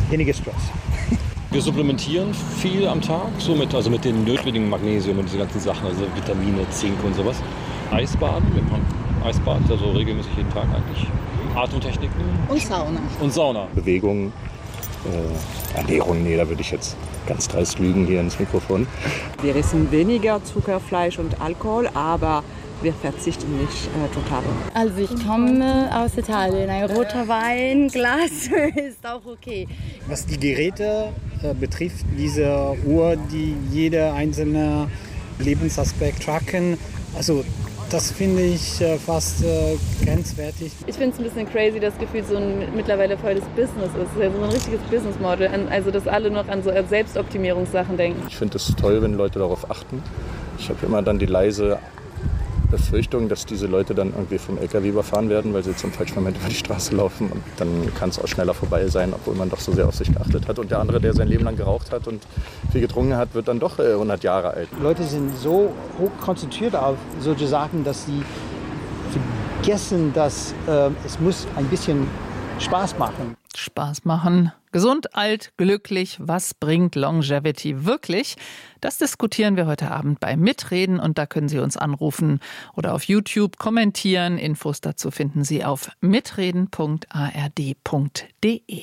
weniger Stress. Wir supplementieren viel am Tag, also mit den notwendigen Magnesium und diese ganzen Sachen, also Vitamine, Zink und sowas. Eisbaden, wir machen Eisbad, also regelmäßig jeden Tag eigentlich. Atemtechniken. Und Sauna. Bewegung, Ernährung, nee, da würde ich jetzt ganz dreist lügen hier ins Mikrofon. Wir essen weniger Zucker, Fleisch und Alkohol, aber wir verzichten nicht total. Also ich komme aus Italien. Ein roter Wein, Glas ist auch okay. Was die Geräte betrifft, diese Uhr, die jeder einzelne Lebensaspekt tracken, also das finde ich fast grenzwertig. Ich finde es ein bisschen crazy, das Gefühl, so ein mittlerweile voll das Business ist. Es ist ja so ein richtiges Business Model. Also dass alle noch an so Selbstoptimierungssachen denken. Ich finde es toll, wenn Leute darauf achten. Ich habe immer dann die leise Befürchtung, dass diese Leute dann irgendwie vom LKW überfahren werden, weil sie zum falschen Moment über die Straße laufen. Und dann kann es auch schneller vorbei sein, obwohl man doch so sehr auf sich geachtet hat. Und der andere, der sein Leben lang geraucht hat und viel getrunken hat, wird dann doch 100 Jahre alt. Leute sind so hoch konzentriert auf solche Sachen, dass sie vergessen, dass es muss ein bisschen Spaß machen. Spaß machen. Gesund, alt, glücklich. Was bringt Longevity wirklich? Das diskutieren wir heute Abend bei Mitreden und da können Sie uns anrufen oder auf YouTube kommentieren. Infos dazu finden Sie auf mitreden.ard.de.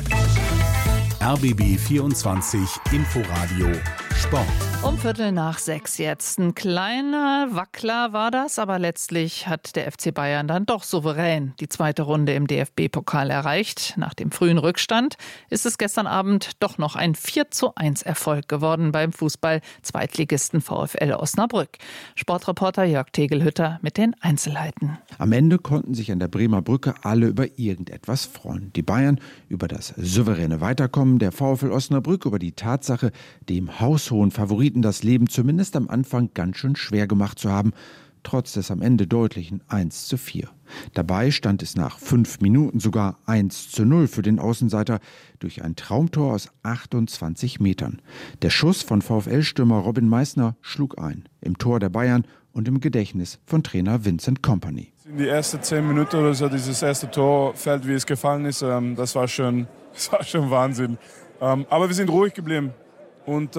RBB 24 Inforadio Sport. Um 5:45 jetzt. Ein kleiner Wackler war das, aber letztlich hat der FC Bayern dann doch souverän die zweite Runde im DFB-Pokal erreicht. Nach dem frühen Rückstand ist es gestern Abend doch noch ein 4:1 Erfolg geworden beim Fußball-Zweitligisten VfL Osnabrück. Sportreporter Jörg Tegelhütter mit den Einzelheiten. Am Ende konnten sich an der Bremer Brücke alle über irgendetwas freuen. Die Bayern über das souveräne Weiterkommen, der VfL Osnabrück über die Tatsache, dem haushohen Favoriten das Leben zumindest am Anfang ganz schön schwer gemacht zu haben, trotz des am Ende deutlichen 1:4. Dabei stand es nach 5 Minuten sogar 1:0 für den Außenseiter durch ein Traumtor aus 28 Metern. Der Schuss von VfL-Stürmer Robin Meissner schlug ein, im Tor der Bayern und im Gedächtnis von Trainer Vincent Kompany. In die ersten 10 Minuten oder so, dieses erste Tor fällt, wie es gefallen ist, das war schon Wahnsinn. Aber wir sind ruhig geblieben und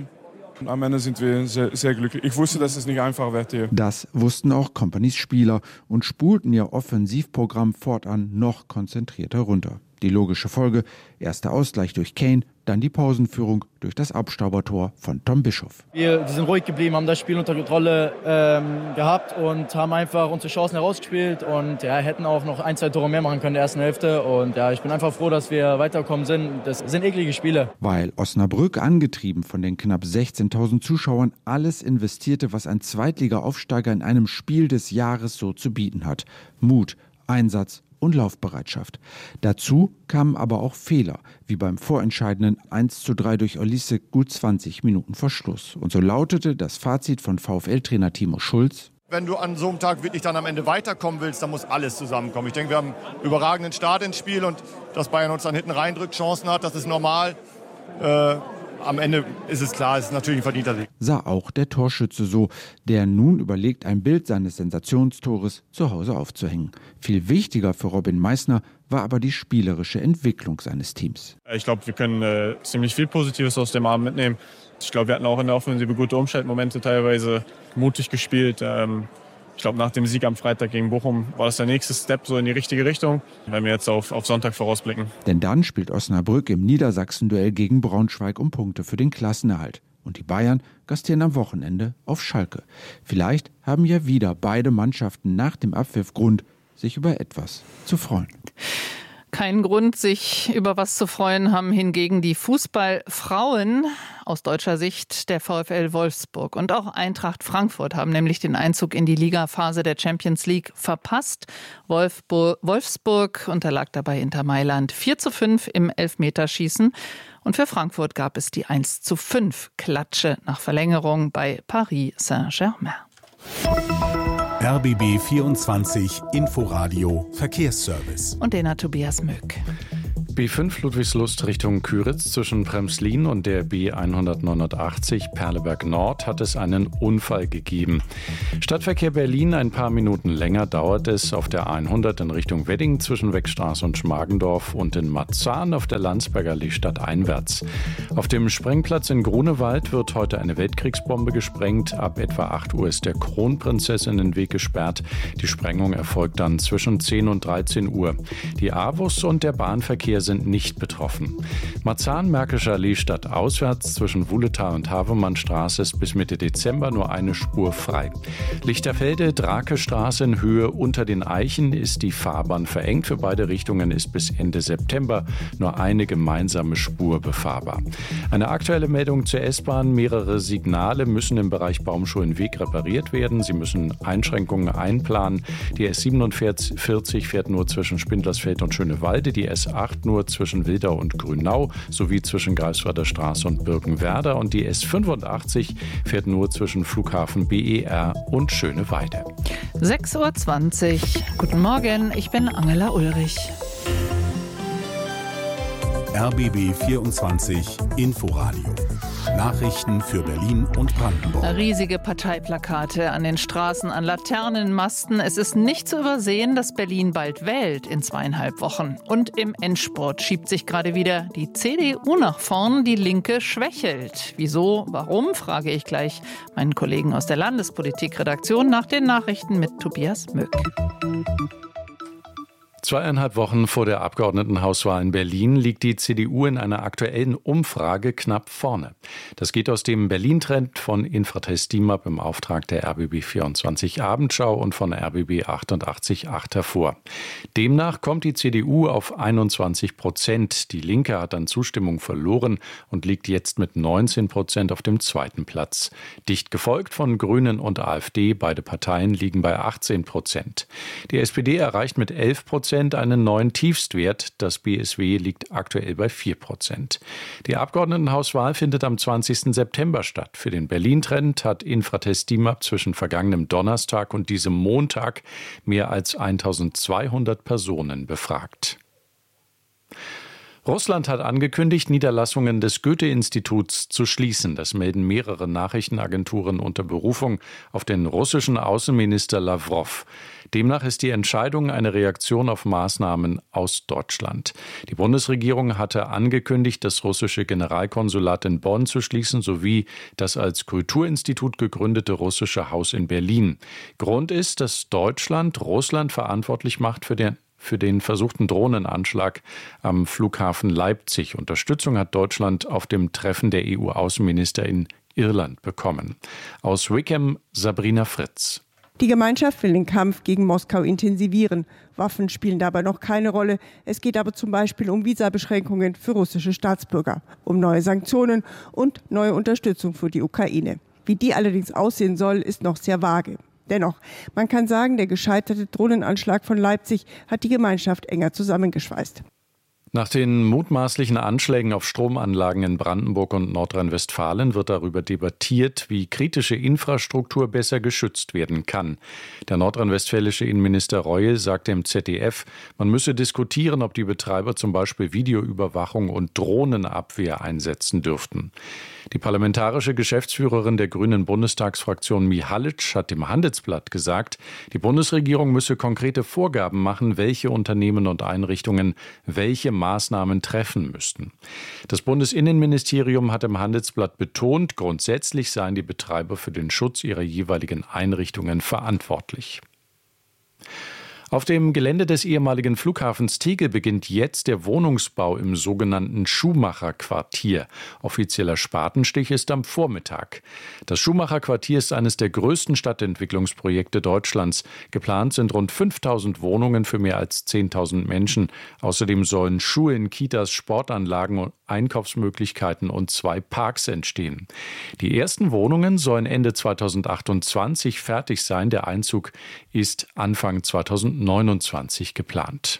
am Ende sind wir sehr, sehr glücklich. Ich wusste, dass es nicht einfach wird hier. Das wussten auch Companys Spieler und spulten ihr Offensivprogramm fortan noch konzentrierter runter. Die logische Folge: erster Ausgleich durch Kane, dann die Pausenführung durch das Abstaubertor von Tom Bischoff. Wir sind ruhig geblieben, haben das Spiel unter Kontrolle gehabt und haben einfach unsere Chancen herausgespielt und hätten auch noch 1-2 Tore mehr machen können in der ersten Hälfte. Und ich bin einfach froh, dass wir weitergekommen sind. Das sind eklige Spiele. Weil Osnabrück, angetrieben von den knapp 16.000 Zuschauern, alles investierte, was ein Zweitliga-Aufsteiger in einem Spiel des Jahres so zu bieten hat. Mut, Einsatz und Laufbereitschaft. Dazu kamen aber auch Fehler, wie beim vorentscheidenden 1:3 durch Olise gut 20 Minuten vor Schluss. Und so lautete das Fazit von VfL-Trainer Timo Schulz: Wenn du an so einem Tag wirklich dann am Ende weiterkommen willst, dann muss alles zusammenkommen. Ich denke, wir haben einen überragenden Start ins Spiel und dass Bayern uns dann hinten reindrückt, Chancen hat, das ist normal. Am Ende ist es klar, es ist natürlich ein verdienter Sieg. Sah auch der Torschütze so, der nun überlegt, ein Bild seines Sensationstores zu Hause aufzuhängen. Viel wichtiger für Robin Meissner war aber die spielerische Entwicklung seines Teams. Ich glaube, wir können ziemlich viel Positives aus dem Abend mitnehmen. Ich glaube, wir hatten auch in der Offensive gute Umschaltmomente, teilweise mutig gespielt. Ich glaube, nach dem Sieg am Freitag gegen Bochum war das der nächste Step so in die richtige Richtung, wenn wir jetzt auf Sonntag vorausblicken. Denn dann spielt Osnabrück im Niedersachsen-Duell gegen Braunschweig um Punkte für den Klassenerhalt. Und die Bayern gastieren am Wochenende auf Schalke. Vielleicht haben ja wieder beide Mannschaften nach dem Abpfiff Grund, sich über etwas zu freuen. Keinen Grund, sich über was zu freuen, haben hingegen die Fußballfrauen aus deutscher Sicht der VfL Wolfsburg und auch Eintracht Frankfurt haben nämlich den Einzug in die Ligaphase der Champions League verpasst. Wolfsburg unterlag dabei Inter Mailand 4:5 im Elfmeterschießen und für Frankfurt gab es die 1:5 Klatsche nach Verlängerung bei Paris Saint-Germain. RBB 24 Inforadio Verkehrsservice. Und den hat Tobias Möck. B5 Ludwigslust Richtung Küritz zwischen Premslin und der B189 Perleberg Nord hat es einen Unfall gegeben. Stadtverkehr Berlin ein paar Minuten länger dauert es auf der 100 in Richtung Wedding zwischen Weckstraße und Schmargendorf und in Marzahn auf der Landsberger Allee stadteinwärts. Auf dem Sprengplatz in Grunewald wird heute eine Weltkriegsbombe gesprengt. Ab etwa 8 Uhr ist der Kronprinzessinnenweg gesperrt. Die Sprengung erfolgt dann zwischen 10 und 13 Uhr. Die AWUS und der Bahnverkehr sind nicht betroffen. Marzahn-Märkische Allee stadtauswärts zwischen Wuhletal und Havemannstraße ist bis Mitte Dezember nur eine Spur frei. Lichterfelde-Drake-Straße in Höhe unter den Eichen ist die Fahrbahn verengt. Für beide Richtungen ist bis Ende September nur eine gemeinsame Spur befahrbar. Eine aktuelle Meldung zur S-Bahn. Mehrere Signale müssen im Bereich Baumschulenweg repariert werden. Sie müssen Einschränkungen einplanen. Die S47 fährt nur zwischen Spindlersfeld und Schönewalde, die S8 nur zwischen Wildau und Grünau sowie zwischen Greifswalder Straße und Birkenwerder und die S85 fährt nur zwischen Flughafen BER und Schöneweide. 6:20 Uhr. Guten Morgen, ich bin Angela Ulrich. RBB 24 Inforadio. Nachrichten für Berlin und Brandenburg. Riesige Parteiplakate an den Straßen, an Laternenmasten. Es ist nicht zu übersehen, dass Berlin bald wählt in 2,5 Wochen. Und im Endspurt schiebt sich gerade wieder die CDU nach vorn, die Linke schwächelt. Wieso, warum, frage ich gleich meinen Kollegen aus der Landespolitikredaktion nach den Nachrichten mit Tobias Mück. 2,5 Wochen vor der Abgeordnetenhauswahl in Berlin liegt die CDU in einer aktuellen Umfrage knapp vorne. Das geht aus dem Berlin-Trend von Infratest DIMAP im Auftrag der RBB 24 Abendschau und von RBB 88.8 hervor. Demnach kommt die CDU auf 21%. Die Linke hat an Zustimmung verloren und liegt jetzt mit 19% auf dem zweiten Platz. Dicht gefolgt von Grünen und AfD. Beide Parteien liegen bei 18%. Die SPD erreicht mit 11% einen neuen Tiefstwert. Das BSW liegt aktuell bei 4%. Die Abgeordnetenhauswahl findet am 20. September statt. Für den Berlin-Trend hat Infratest DIMAP zwischen vergangenem Donnerstag und diesem Montag mehr als 1200 Personen befragt. Russland hat angekündigt, Niederlassungen des Goethe-Instituts zu schließen. Das melden mehrere Nachrichtenagenturen unter Berufung auf den russischen Außenminister Lawrow. Demnach ist die Entscheidung eine Reaktion auf Maßnahmen aus Deutschland. Die Bundesregierung hatte angekündigt, das russische Generalkonsulat in Bonn zu schließen, sowie das als Kulturinstitut gegründete russische Haus in Berlin. Grund ist, dass Deutschland Russland verantwortlich macht für den versuchten Drohnenanschlag am Flughafen Leipzig. Unterstützung hat Deutschland auf dem Treffen der EU-Außenminister in Irland bekommen. Aus Wickham Sabrina Fritz. Die Gemeinschaft will den Kampf gegen Moskau intensivieren. Waffen spielen dabei noch keine Rolle. Es geht aber zum Beispiel um Visabeschränkungen für russische Staatsbürger, um neue Sanktionen und neue Unterstützung für die Ukraine. Wie die allerdings aussehen soll, ist noch sehr vage. Dennoch, man kann sagen, der gescheiterte Drohnenanschlag von Leipzig hat die Gemeinschaft enger zusammengeschweißt. Nach den mutmaßlichen Anschlägen auf Stromanlagen in Brandenburg und Nordrhein-Westfalen wird darüber debattiert, wie kritische Infrastruktur besser geschützt werden kann. Der nordrhein-westfälische Innenminister Reul sagte im ZDF, man müsse diskutieren, ob die Betreiber zum Beispiel Videoüberwachung und Drohnenabwehr einsetzen dürften. Die parlamentarische Geschäftsführerin der Grünen Bundestagsfraktion Mihalic hat dem Handelsblatt gesagt, die Bundesregierung müsse konkrete Vorgaben machen, welche Unternehmen und Einrichtungen welche Maßnahmen treffen müssten. Das Bundesinnenministerium hat im Handelsblatt betont, grundsätzlich seien die Betreiber für den Schutz ihrer jeweiligen Einrichtungen verantwortlich. Auf dem Gelände des ehemaligen Flughafens Tegel beginnt jetzt der Wohnungsbau im sogenannten Schumacher-Quartier. Offizieller Spatenstich ist am Vormittag. Das Schumacher-Quartier ist eines der größten Stadtentwicklungsprojekte Deutschlands. Geplant sind rund 5.000 Wohnungen für mehr als 10.000 Menschen. Außerdem sollen Schulen, Kitas, Sportanlagen, Einkaufsmöglichkeiten und 2 Parks entstehen. Die ersten Wohnungen sollen Ende 2028 fertig sein. Der Einzug ist Anfang 2029 geplant.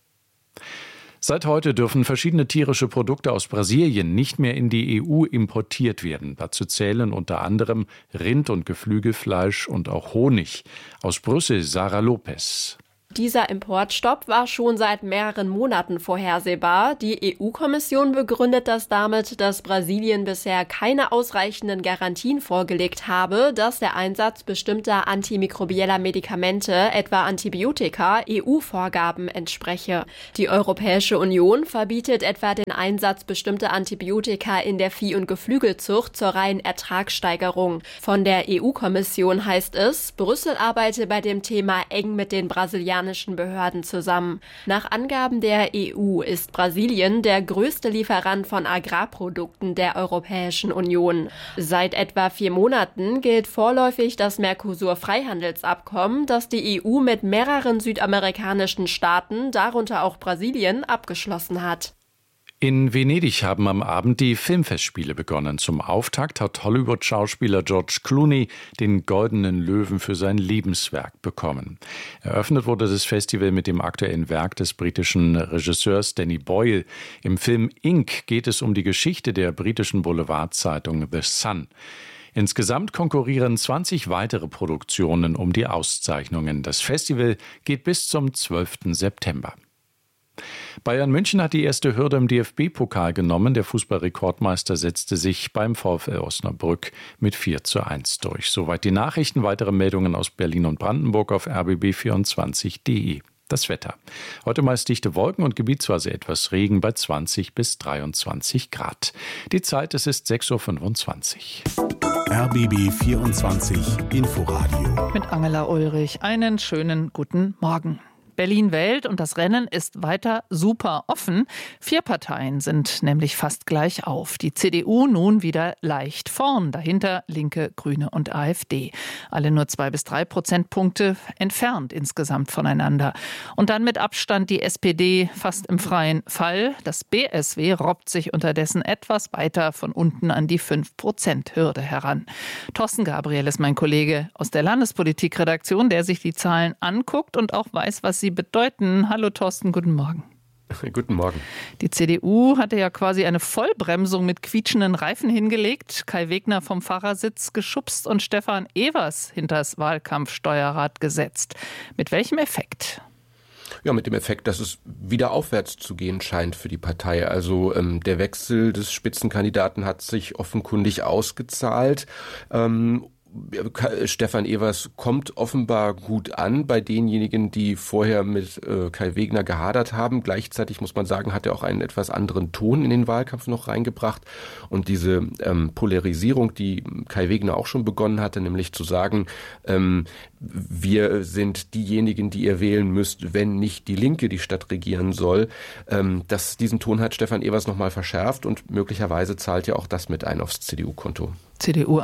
Seit heute dürfen verschiedene tierische Produkte aus Brasilien nicht mehr in die EU importiert werden. Dazu zählen unter anderem Rind- und Geflügelfleisch und auch Honig. Aus Brüssel Sarah Lopez. Dieser Importstopp war schon seit mehreren Monaten vorhersehbar. Die EU-Kommission begründet das damit, dass Brasilien bisher keine ausreichenden Garantien vorgelegt habe, dass der Einsatz bestimmter antimikrobieller Medikamente, etwa Antibiotika, EU-Vorgaben entspreche. Die Europäische Union verbietet etwa den Einsatz bestimmter Antibiotika in der Vieh- und Geflügelzucht zur reinen Ertragssteigerung. Von der EU-Kommission heißt es, Brüssel arbeite bei dem Thema eng mit den brasilianischen Behörden zusammen. Nach Angaben der EU ist Brasilien der größte Lieferant von Agrarprodukten der Europäischen Union. Seit etwa 4 Monaten gilt vorläufig das Mercosur-Freihandelsabkommen, das die EU mit mehreren südamerikanischen Staaten, darunter auch Brasilien, abgeschlossen hat. In Venedig haben am Abend die Filmfestspiele begonnen. Zum Auftakt hat Hollywood-Schauspieler George Clooney den Goldenen Löwen für sein Lebenswerk bekommen. Eröffnet wurde das Festival mit dem aktuellen Werk des britischen Regisseurs Danny Boyle. Im Film Ink geht es um die Geschichte der britischen Boulevardzeitung The Sun. Insgesamt konkurrieren 20 weitere Produktionen um die Auszeichnungen. Das Festival geht bis zum 12. September. Bayern München hat die erste Hürde im DFB-Pokal genommen. Der Fußballrekordmeister setzte sich beim VfL Osnabrück mit 4:1 durch. Soweit die Nachrichten. Weitere Meldungen aus Berlin und Brandenburg auf rbb24.de. Das Wetter. Heute meist dichte Wolken und gebietsweise etwas Regen bei 20 bis 23 Grad. Die Zeit, es ist 6:25 Uhr. RBB 24 Inforadio. Mit Angela Ulrich. Einen schönen guten Morgen. Berlin wählt und das Rennen ist weiter super offen. 4 Parteien sind nämlich fast gleich auf. Die CDU nun wieder leicht vorn. Dahinter Linke, Grüne und AfD. Alle nur 2 bis 3 Prozentpunkte entfernt insgesamt voneinander. Und dann mit Abstand die SPD fast im freien Fall. Das BSW robbt sich unterdessen etwas weiter von unten an die 5%-Hürde heran. Thorsten Gabriel ist mein Kollege aus der Landespolitikredaktion, der sich die Zahlen anguckt und auch weiß, was sie bedeuten. Hallo Thorsten, guten Morgen. Guten Morgen. Die CDU hatte ja quasi eine Vollbremsung mit quietschenden Reifen hingelegt, Kai Wegner vom Fahrersitz geschubst und Stefan Evers hinters Wahlkampfsteuerrad gesetzt. Mit welchem Effekt? Ja, mit dem Effekt, dass es wieder aufwärts zu gehen scheint für die Partei. Also der Wechsel des Spitzenkandidaten hat sich offenkundig ausgezahlt. Stefan Evers kommt offenbar gut an bei denjenigen, die vorher mit Kai Wegner gehadert haben. Gleichzeitig muss man sagen, hat er auch einen etwas anderen Ton in den Wahlkampf noch reingebracht. Und diese Polarisierung, die Kai Wegner auch schon begonnen hatte, nämlich zu sagen, wir sind diejenigen, die ihr wählen müsst, wenn nicht die Linke die Stadt regieren soll. Diesen Ton hat Stefan Evers nochmal verschärft und möglicherweise zahlt ja auch das mit ein aufs CDU-Konto. CDU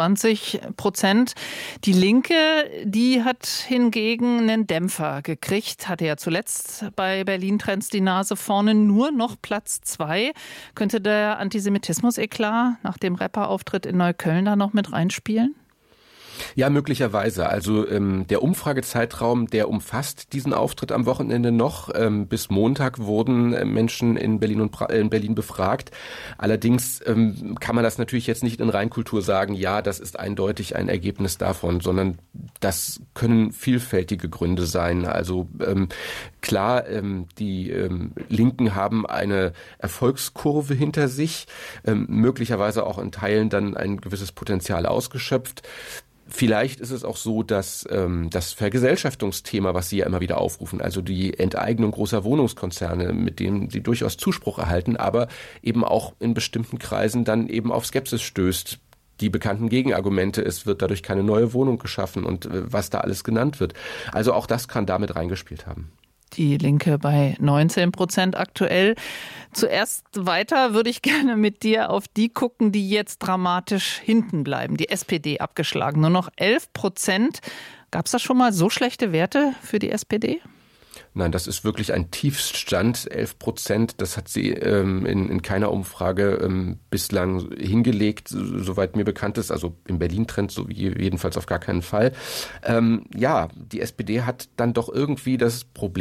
21%. Die Linke, die hat hingegen einen Dämpfer gekriegt, hatte ja zuletzt bei Berlin Trends die Nase vorne, nur noch Platz 2. Könnte der Antisemitismus-Eklat nach dem Rapperauftritt in Neukölln da noch mit reinspielen? Ja, möglicherweise. Also der Umfragezeitraum, der umfasst diesen Auftritt am Wochenende noch. Bis Montag wurden Menschen in Berlin befragt. Allerdings kann man das natürlich jetzt nicht in Reinkultur sagen, ja, das ist eindeutig ein Ergebnis davon, sondern das können vielfältige Gründe sein. Also klar, die Linken haben eine Erfolgskurve hinter sich, möglicherweise auch in Teilen dann ein gewisses Potenzial ausgeschöpft. Vielleicht ist es auch so, dass das Vergesellschaftungsthema, was Sie ja immer wieder aufrufen, also die Enteignung großer Wohnungskonzerne, mit denen Sie durchaus Zuspruch erhalten, aber eben auch in bestimmten Kreisen dann eben auf Skepsis stößt. Die bekannten Gegenargumente, es wird dadurch keine neue Wohnung geschaffen und was da alles genannt wird. Also auch das kann damit reingespielt haben. Die Linke bei 19% aktuell. Zuerst weiter würde ich gerne mit dir auf die gucken, die jetzt dramatisch hinten bleiben. Die SPD abgeschlagen, nur noch 11%. Gab es da schon mal so schlechte Werte für die SPD? Nein, das ist wirklich ein Tiefststand, 11%. Das hat sie in keiner Umfrage bislang hingelegt, soweit mir bekannt ist. Also im Berlin-Trend so jedenfalls auf gar keinen Fall. Die SPD hat dann doch irgendwie das Problem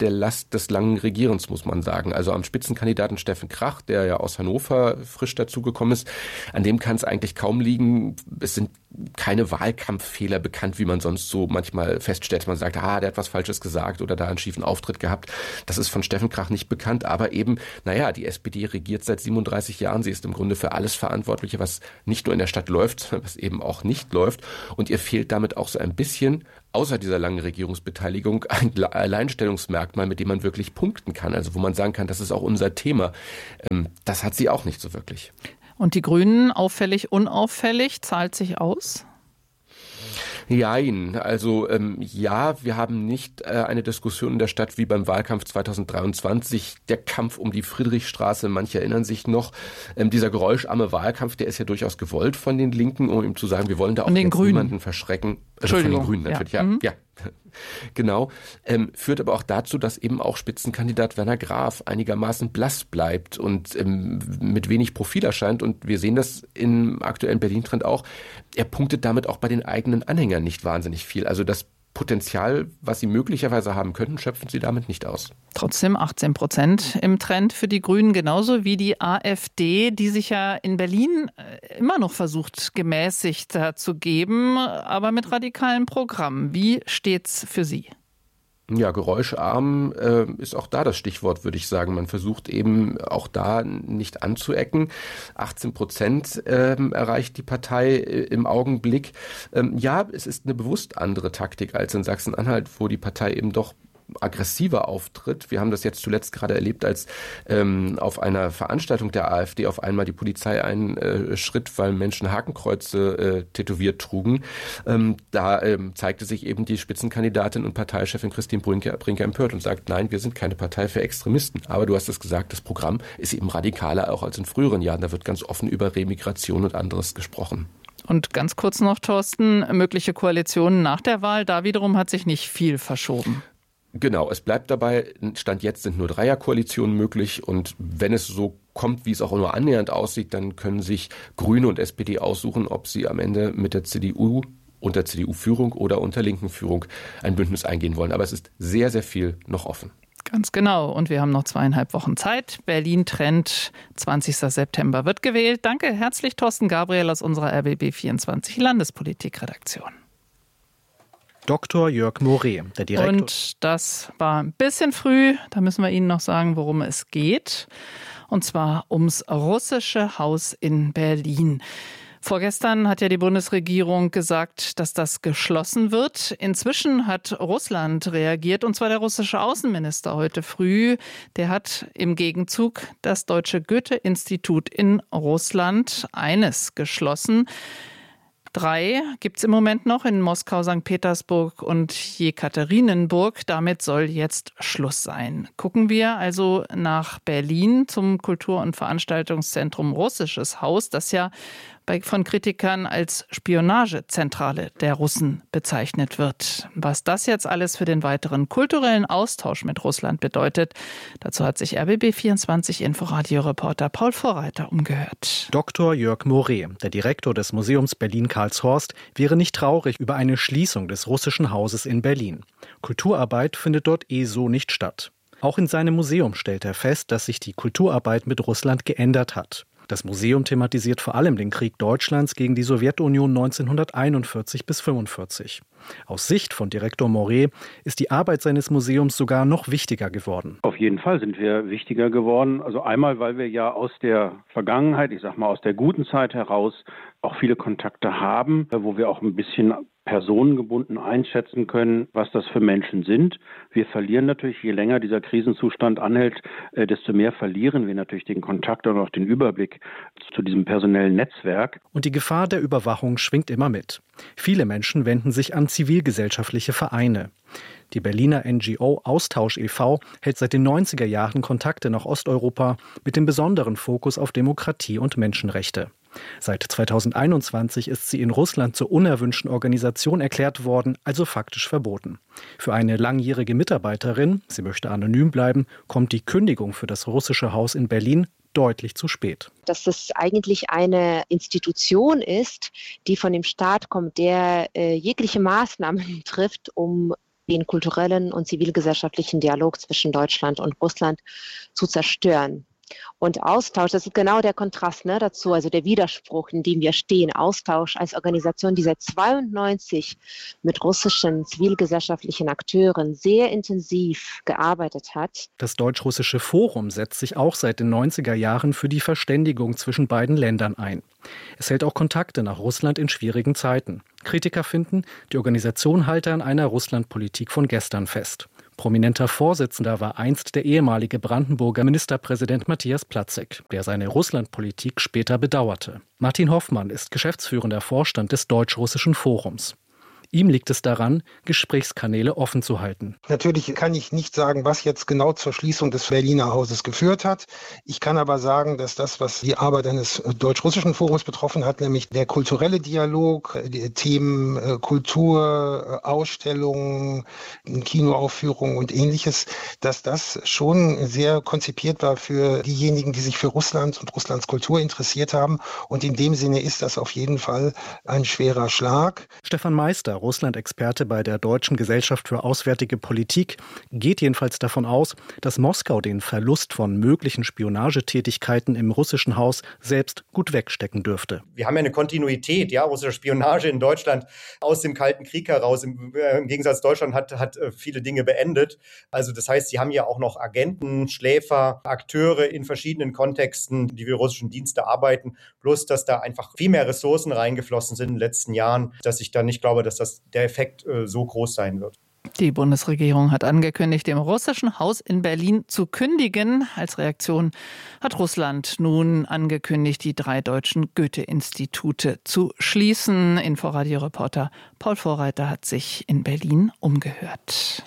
der Last des langen Regierens, muss man sagen. Also am Spitzenkandidaten Steffen Krach, der ja aus Hannover frisch dazugekommen ist, an dem kann es eigentlich kaum liegen. Es sind keine Wahlkampffehler bekannt, wie man sonst so manchmal feststellt. Man sagt, der hat was Falsches gesagt oder da einen schiefen Auftritt gehabt. Das ist von Steffen Krach nicht bekannt, aber eben, die SPD regiert seit 37 Jahren. Sie ist im Grunde für alles Verantwortliche, was nicht nur in der Stadt läuft, sondern was eben auch nicht läuft. Und ihr fehlt damit auch so ein bisschen, außer dieser langen Regierungsbeteiligung, ein Alleinstellungsmerkmal, mit dem man wirklich punkten kann. Also wo man sagen kann, das ist auch unser Thema. Das hat sie auch nicht so wirklich. Und die Grünen, auffällig, unauffällig, zahlt sich aus? Jein. Also wir haben nicht eine Diskussion in der Stadt wie beim Wahlkampf 2023. Der Kampf um die Friedrichstraße, manche erinnern sich noch. Dieser geräuscharme Wahlkampf, der ist ja durchaus gewollt von den Linken, um ihm zu sagen, wir wollen da auch jetzt niemanden verschrecken. Also von den Grünen natürlich, ja. Genau, führt aber auch dazu, dass eben auch Spitzenkandidat Werner Graf einigermaßen blass bleibt und mit wenig Profil erscheint. Und wir sehen das im aktuellen Berlin-Trend auch. Er punktet damit auch bei den eigenen Anhängern nicht wahnsinnig viel. Also das Potenzial, was sie möglicherweise haben könnten, schöpfen sie damit nicht aus. Trotzdem 18% im Trend für die Grünen, genauso wie die AfD, die sich ja in Berlin immer noch versucht, gemäßigter zu geben, aber mit radikalen Programmen. Wie steht's für Sie? Ja, geräuscharm ist auch da das Stichwort, würde ich sagen. Man versucht eben auch da nicht anzuecken. 18% erreicht die Partei im Augenblick. Es ist eine bewusst andere Taktik als in Sachsen-Anhalt, wo die Partei eben doch aggressiver auftritt. Wir haben das jetzt zuletzt gerade erlebt, als auf einer Veranstaltung der AfD auf einmal die Polizei einschritt, weil Menschen Hakenkreuze tätowiert trugen. Da zeigte sich eben die Spitzenkandidatin und Parteichefin Christine Brinker empört und sagt, nein, wir sind keine Partei für Extremisten. Aber du hast es gesagt, das Programm ist eben radikaler auch als in früheren Jahren. Da wird ganz offen über Remigration und anderes gesprochen. Und ganz kurz noch, Thorsten, mögliche Koalitionen nach der Wahl, da wiederum hat sich nicht viel verschoben. Genau, es bleibt dabei, Stand jetzt sind nur Dreierkoalitionen möglich und wenn es so kommt, wie es auch nur annähernd aussieht, dann können sich Grüne und SPD aussuchen, ob sie am Ende mit der CDU unter CDU-Führung oder unter linken Führung ein Bündnis eingehen wollen. Aber es ist sehr, sehr viel noch offen. Ganz genau. Und wir haben noch 2,5 Wochen Zeit. Berlin-Trend, 20. September wird gewählt. Danke herzlich, Thorsten Gabriel aus unserer RBB24 Landespolitik-Redaktion. Dr. Jörg Moret, der Direktor. Und das war ein bisschen früh. Da müssen wir Ihnen noch sagen, worum es geht. Und zwar ums Russische Haus in Berlin. Vorgestern hat ja die Bundesregierung gesagt, dass das geschlossen wird. Inzwischen hat Russland reagiert, und zwar der russische Außenminister heute früh. Der hat im Gegenzug das Deutsche Goethe-Institut in Russland, eines, geschlossen. 3 gibt es im Moment noch in Moskau, St. Petersburg und Jekaterinenburg. Damit soll jetzt Schluss sein. Gucken wir also nach Berlin zum Kultur- und Veranstaltungszentrum Russisches Haus, das ja von Kritikern als Spionagezentrale der Russen bezeichnet wird. Was das jetzt alles für den weiteren kulturellen Austausch mit Russland bedeutet, dazu hat sich RBB24 Inforadio-Reporter Paul Vorreiter umgehört. Dr. Jörg Moret, der Direktor des Museums Berlin-Karlshorst, wäre nicht traurig über eine Schließung des Russischen Hauses in Berlin. Kulturarbeit findet dort so nicht statt. Auch in seinem Museum stellt er fest, dass sich die Kulturarbeit mit Russland geändert hat. Das Museum thematisiert vor allem den Krieg Deutschlands gegen die Sowjetunion 1941 bis 1945. Aus Sicht von Direktor Moret ist die Arbeit seines Museums sogar noch wichtiger geworden. Auf jeden Fall sind wir wichtiger geworden. Also einmal, weil wir ja aus der Vergangenheit, ich sag mal aus der guten Zeit heraus, auch viele Kontakte haben, wo wir auch ein bisschen personengebunden einschätzen können, was das für Menschen sind. Wir verlieren natürlich, je länger dieser Krisenzustand anhält, desto mehr verlieren wir natürlich den Kontakt und auch den Überblick zu diesem personellen Netzwerk. Und die Gefahr der Überwachung schwingt immer mit. Viele Menschen wenden sich an zivilgesellschaftliche Vereine. Die Berliner NGO Austausch e.V. hält seit den 90er Jahren Kontakte nach Osteuropa mit dem besonderen Fokus auf Demokratie und Menschenrechte. Seit 2021 ist sie in Russland zur unerwünschten Organisation erklärt worden, also faktisch verboten. Für eine langjährige Mitarbeiterin, sie möchte anonym bleiben, kommt die Kündigung für das Russische Haus in Berlin deutlich zu spät. Dass das eigentlich eine Institution ist, die von dem Staat kommt, der jegliche Maßnahmen trifft, um den kulturellen und zivilgesellschaftlichen Dialog zwischen Deutschland und Russland zu zerstören. Und Austausch, das ist genau der Kontrast dazu, also der Widerspruch, in dem wir stehen. Austausch als Organisation, die seit 1992 mit russischen zivilgesellschaftlichen Akteuren sehr intensiv gearbeitet hat. Das Deutsch-Russische Forum setzt sich auch seit den 90er Jahren für die Verständigung zwischen beiden Ländern ein. Es hält auch Kontakte nach Russland in schwierigen Zeiten. Kritiker finden, die Organisation halte an einer Russlandpolitik von gestern fest. Prominenter Vorsitzender war einst der ehemalige Brandenburger Ministerpräsident Matthias Platzek, der seine Russlandpolitik später bedauerte. Martin Hoffmann ist geschäftsführender Vorstand des Deutsch-Russischen Forums. Ihm liegt es daran, Gesprächskanäle offen zu halten. Natürlich kann ich nicht sagen, was jetzt genau zur Schließung des Berliner Hauses geführt hat. Ich kann aber sagen, dass das, was die Arbeit eines Deutsch-Russischen Forums betroffen hat, nämlich der kulturelle Dialog, die Themen Kultur, Ausstellungen, Kinoaufführungen und Ähnliches, dass das schon sehr konzipiert war für diejenigen, die sich für Russland und Russlands Kultur interessiert haben. Und in dem Sinne ist das auf jeden Fall ein schwerer Schlag. Stefan Meister, Russland-Experte bei der Deutschen Gesellschaft für Auswärtige Politik, geht jedenfalls davon aus, dass Moskau den Verlust von möglichen Spionagetätigkeiten im russischen Haus selbst gut wegstecken dürfte. Wir haben ja eine Kontinuität, russische Spionage in Deutschland aus dem Kalten Krieg heraus. Im Gegensatz Deutschland hat viele Dinge beendet. Also das heißt, sie haben ja auch noch Agenten, Schläfer, Akteure in verschiedenen Kontexten, die für russischen Dienste arbeiten. Bloß, dass da einfach viel mehr Ressourcen reingeflossen sind in den letzten Jahren, dass ich da nicht glaube, dass der Effekt so groß sein wird. Die Bundesregierung hat angekündigt, dem russischen Haus in Berlin zu kündigen. Als Reaktion hat Russland nun angekündigt, die 3 deutschen Goethe-Institute zu schließen. Inforadio-Reporter Paul Vorreiter hat sich in Berlin umgehört.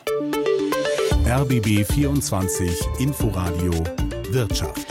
RBB 24 Inforadio Wirtschaft.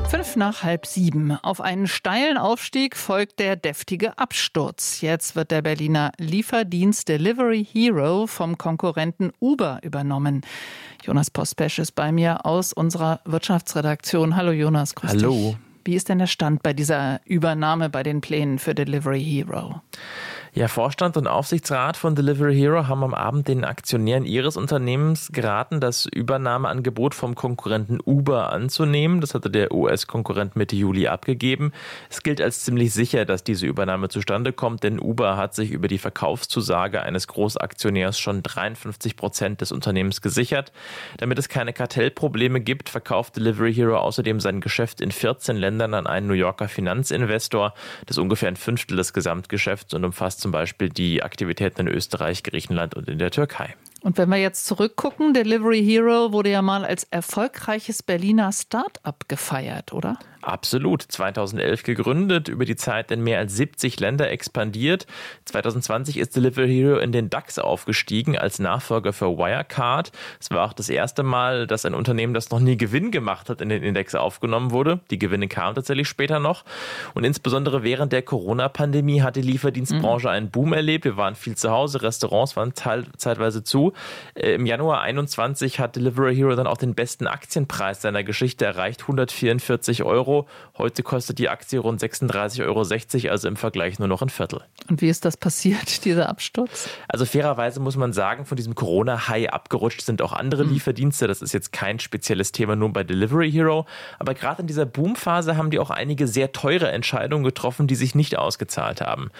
6:05. Auf einen steilen Aufstieg folgt der deftige Absturz. Jetzt wird der Berliner Lieferdienst Delivery Hero vom Konkurrenten Uber übernommen. Jonas Pospesch ist bei mir aus unserer Wirtschaftsredaktion. Hallo Jonas, grüß dich. Hallo. Wie ist denn der Stand bei dieser Übernahme, bei den Plänen für Delivery Hero? Ja, Vorstand und Aufsichtsrat von Delivery Hero haben am Abend den Aktionären ihres Unternehmens geraten, das Übernahmeangebot vom Konkurrenten Uber anzunehmen. Das hatte der US-Konkurrent Mitte Juli abgegeben. Es gilt als ziemlich sicher, dass diese Übernahme zustande kommt, denn Uber hat sich über die Verkaufszusage eines Großaktionärs schon 53% des Unternehmens gesichert. Damit es keine Kartellprobleme gibt, verkauft Delivery Hero außerdem sein Geschäft in 14 Ländern an einen New Yorker Finanzinvestor. Das ist ungefähr 1/5 des Gesamtgeschäfts und umfasst zum Beispiel die Aktivitäten in Österreich, Griechenland und in der Türkei. Und wenn wir jetzt zurückgucken, Delivery Hero wurde ja mal als erfolgreiches Berliner Start-up gefeiert, oder? Absolut. 2011 gegründet, über die Zeit in mehr als 70 Länder expandiert. 2020 ist Delivery Hero in den DAX aufgestiegen als Nachfolger für Wirecard. Es war auch das erste Mal, dass ein Unternehmen, das noch nie Gewinn gemacht hat, in den Index aufgenommen wurde. Die Gewinne kamen tatsächlich später noch. Und insbesondere während der Corona-Pandemie hat die Lieferdienstbranche einen Boom erlebt. Wir waren viel zu Hause, Restaurants waren zeitweise zu. Im Januar 2021 hat Delivery Hero dann auch den besten Aktienpreis seiner Geschichte erreicht, 144 €. Heute kostet die Aktie rund 36,60 €, also im Vergleich nur noch ein Viertel. Und wie ist das passiert, dieser Absturz? Also fairerweise muss man sagen, von diesem Corona-High abgerutscht sind auch andere Lieferdienste. Das ist jetzt kein spezielles Thema nur bei Delivery Hero. Aber gerade in dieser Boomphase haben die auch einige sehr teure Entscheidungen getroffen, die sich nicht ausgezahlt haben.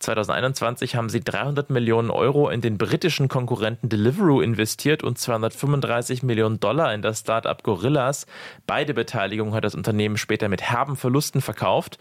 2021 haben sie 300 Millionen € in den britischen Konkurrenten Deliveroo investiert und $235 Millionen in das Start-up Gorillas. Beide Beteiligungen hat das Unternehmen später mit herben Verlusten verkauft.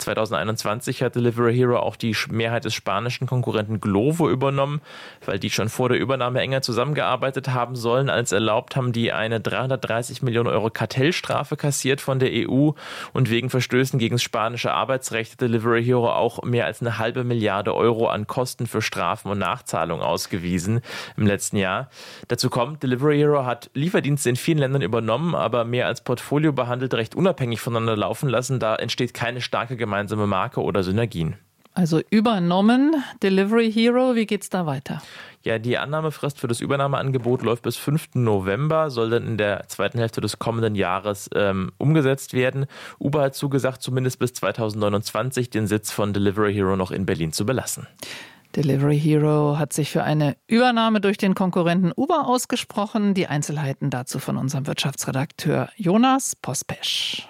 2021 hat Delivery Hero auch die Mehrheit des spanischen Konkurrenten Glovo übernommen, weil die schon vor der Übernahme enger zusammengearbeitet haben sollen als erlaubt, haben die eine 330 Millionen € Kartellstrafe kassiert von der EU und wegen Verstößen gegen das spanische Arbeitsrecht hat Delivery Hero auch mehr als 1,5 Milliarden € an Kosten für Strafen und Nachzahlungen ausgewiesen im letzten Jahr. Dazu kommt, Delivery Hero hat Lieferdienste in vielen Ländern übernommen, aber mehr als Portfolio behandelt, recht unabhängig voneinander laufen lassen. Da entsteht keine starke gemeinsame Marke oder Synergien. Also übernommen, Delivery Hero, wie geht's da weiter? Ja, die Annahmefrist für das Übernahmeangebot läuft bis 5. November, soll dann in der zweiten Hälfte des kommenden Jahres umgesetzt werden. Uber hat zugesagt, zumindest bis 2029 den Sitz von Delivery Hero noch in Berlin zu belassen. Delivery Hero hat sich für eine Übernahme durch den Konkurrenten Uber ausgesprochen. Die Einzelheiten dazu von unserem Wirtschaftsredakteur Jonas Pospesch.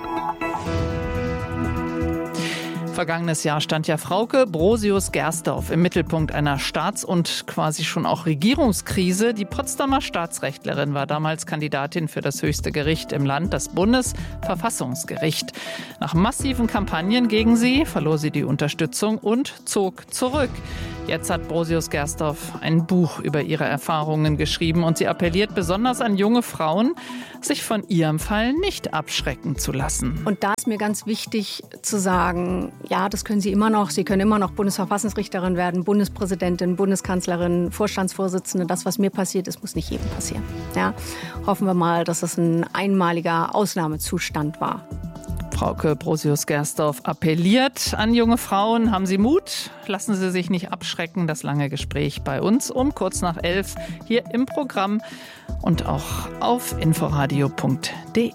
Vergangenes Jahr stand ja Frauke Brosius-Gersdorf im Mittelpunkt einer Staats- und quasi schon auch Regierungskrise. Die Potsdamer Staatsrechtlerin war damals Kandidatin für das höchste Gericht im Land, das Bundesverfassungsgericht. Nach massiven Kampagnen gegen sie verlor sie die Unterstützung und zog zurück. Jetzt hat Brosius-Gersdorf ein Buch über ihre Erfahrungen geschrieben und sie appelliert besonders an junge Frauen, sich von ihrem Fall nicht abschrecken zu lassen. Und da ist mir ganz wichtig zu sagen, ja, das können Sie immer noch. Sie können immer noch Bundesverfassungsrichterin werden, Bundespräsidentin, Bundeskanzlerin, Vorstandsvorsitzende. Das, was mir passiert ist, muss nicht jedem passieren. Ja, hoffen wir mal, dass es ein einmaliger Ausnahmezustand war. Frauke Brosius-Gersdorf appelliert an junge Frauen, haben Sie Mut, lassen Sie sich nicht abschrecken. Das lange Gespräch bei uns um kurz nach 11 hier im Programm und auch auf inforadio.de.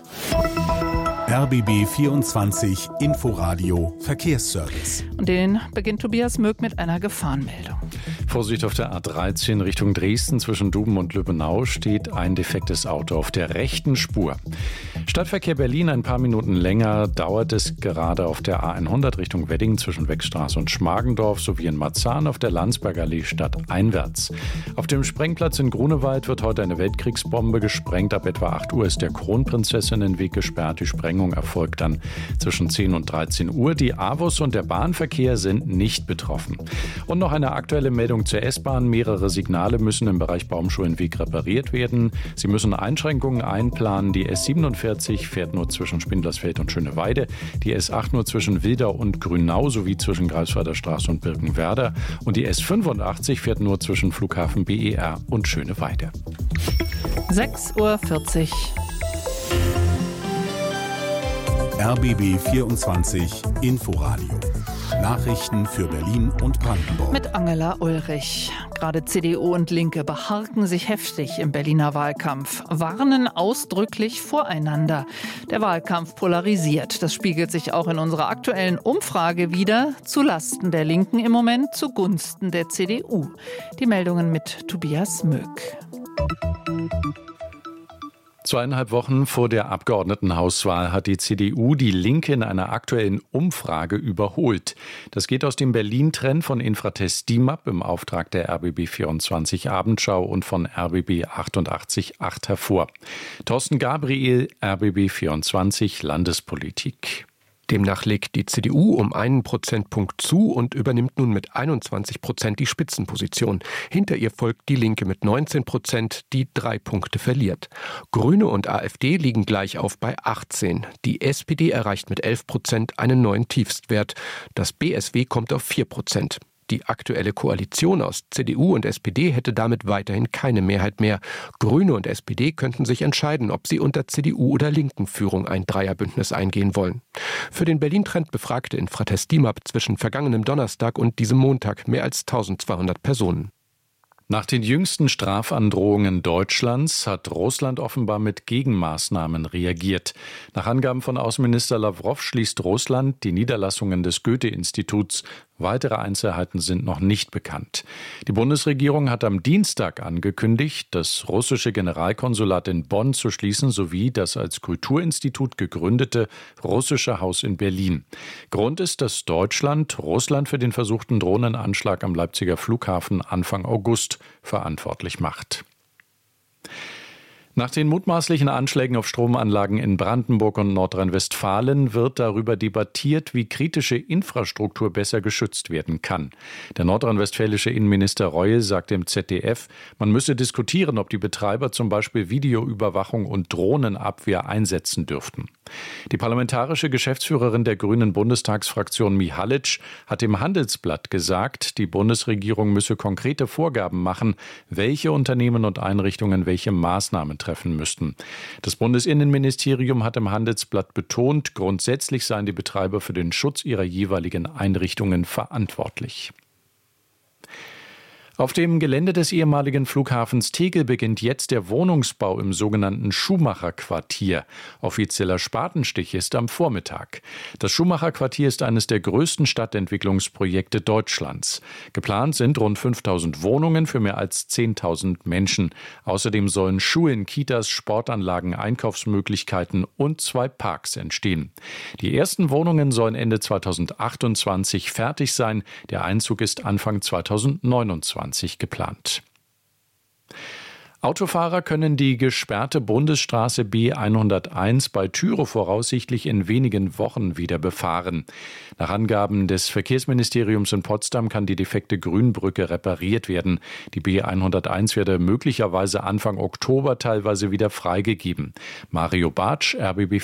RBB 24 Inforadio Verkehrsservice. Und den beginnt Tobias Möck mit einer Gefahrenmeldung. Vorsicht auf der A13 Richtung Dresden zwischen Duben und Lübbenau steht ein defektes Auto auf der rechten Spur. Stadtverkehr Berlin ein paar Minuten länger dauert es gerade auf der A100 Richtung Wedding zwischen Wegstraße und Schmargendorf sowie in Marzahn auf der Landsberger Allee stadteinwärts. Auf dem Sprengplatz in Grunewald wird heute eine Weltkriegsbombe gesprengt. Ab etwa 8 Uhr ist der Kronprinzessin den Weg gesperrt. Die Sprengung erfolgt dann zwischen 10 und 13 Uhr. Die AWUS und der Bahnverkehr sind nicht betroffen. Und noch eine aktuelle Meldung zur S-Bahn. Mehrere Signale müssen im Bereich Baumschulenweg repariert werden. Sie müssen Einschränkungen einplanen. Die S47 fährt nur zwischen Spindlersfeld und Schöneweide. Die S8 nur zwischen Wildau und Grünau sowie zwischen Greifswalder Straße und Birkenwerder. Und die S85 fährt nur zwischen Flughafen BER und Schöneweide. 6:40 Uhr. RBB 24 Inforadio. Nachrichten für Berlin und Brandenburg. Mit Angela Ulrich. Gerade CDU und Linke beharken sich heftig im Berliner Wahlkampf, warnen ausdrücklich voreinander. Der Wahlkampf polarisiert. Das spiegelt sich auch in unserer aktuellen Umfrage wider. Zu Lasten der Linken im Moment, zugunsten der CDU. Die Meldungen mit Tobias Möck. 2,5 Wochen vor der Abgeordnetenhauswahl hat die CDU die Linke in einer aktuellen Umfrage überholt. Das geht aus dem Berlin-Trend von Infratest DIMAP im Auftrag der RBB 24 Abendschau und von RBB 88.8 hervor. Thorsten Gabriel, RBB 24 Landespolitik. Demnach legt die CDU um 1 Prozentpunkt zu und übernimmt nun mit 21% die Spitzenposition. Hinter ihr folgt die Linke mit 19%, die 3 Punkte verliert. Grüne und AfD liegen gleich auf bei 18. Die SPD erreicht mit 11% einen neuen Tiefstwert. Das BSW kommt auf 4%. Die aktuelle Koalition aus CDU und SPD hätte damit weiterhin keine Mehrheit mehr. Grüne und SPD könnten sich entscheiden, ob sie unter CDU- oder Linken-Führung ein Dreierbündnis eingehen wollen. Für den Berlin-Trend befragte Infratest DIMAP zwischen vergangenem Donnerstag und diesem Montag mehr als 1200 Personen. Nach den jüngsten Strafandrohungen Deutschlands hat Russland offenbar mit Gegenmaßnahmen reagiert. Nach Angaben von Außenminister Lavrov schließt Russland die Niederlassungen des Goethe-Instituts. Weitere Einzelheiten sind noch nicht bekannt. Die Bundesregierung hat am Dienstag angekündigt, das russische Generalkonsulat in Bonn zu schließen sowie das als Kulturinstitut gegründete russische Haus in Berlin. Grund ist, dass Deutschland Russland für den versuchten Drohnenanschlag am Leipziger Flughafen Anfang August verantwortlich macht. Nach den mutmaßlichen Anschlägen auf Stromanlagen in Brandenburg und Nordrhein-Westfalen wird darüber debattiert, wie kritische Infrastruktur besser geschützt werden kann. Der nordrhein-westfälische Innenminister Reul sagte im ZDF, man müsse diskutieren, ob die Betreiber zum Beispiel Videoüberwachung und Drohnenabwehr einsetzen dürften. Die parlamentarische Geschäftsführerin der Grünen Bundestagsfraktion Mihalic hat im Handelsblatt gesagt, die Bundesregierung müsse konkrete Vorgaben machen, welche Unternehmen und Einrichtungen welche Maßnahmen treffen müssten. Das Bundesinnenministerium hat im Handelsblatt betont, grundsätzlich seien die Betreiber für den Schutz ihrer jeweiligen Einrichtungen verantwortlich. Auf dem Gelände des ehemaligen Flughafens Tegel beginnt jetzt der Wohnungsbau im sogenannten Schumacher-Quartier. Offizieller Spatenstich ist am Vormittag. Das Schumacher-Quartier ist eines der größten Stadtentwicklungsprojekte Deutschlands. Geplant sind rund 5.000 Wohnungen für mehr als 10.000 Menschen. Außerdem sollen Schulen, Kitas, Sportanlagen, Einkaufsmöglichkeiten und 2 Parks entstehen. Die ersten Wohnungen sollen Ende 2028 fertig sein. Der Einzug ist Anfang 2029 geplant. Autofahrer können die gesperrte Bundesstraße B101 bei Tyrow voraussichtlich in wenigen Wochen wieder befahren. Nach Angaben des Verkehrsministeriums in Potsdam kann die defekte Grünbrücke repariert werden. Die B101 werde möglicherweise Anfang Oktober teilweise wieder freigegeben. Mario Bartsch, RBB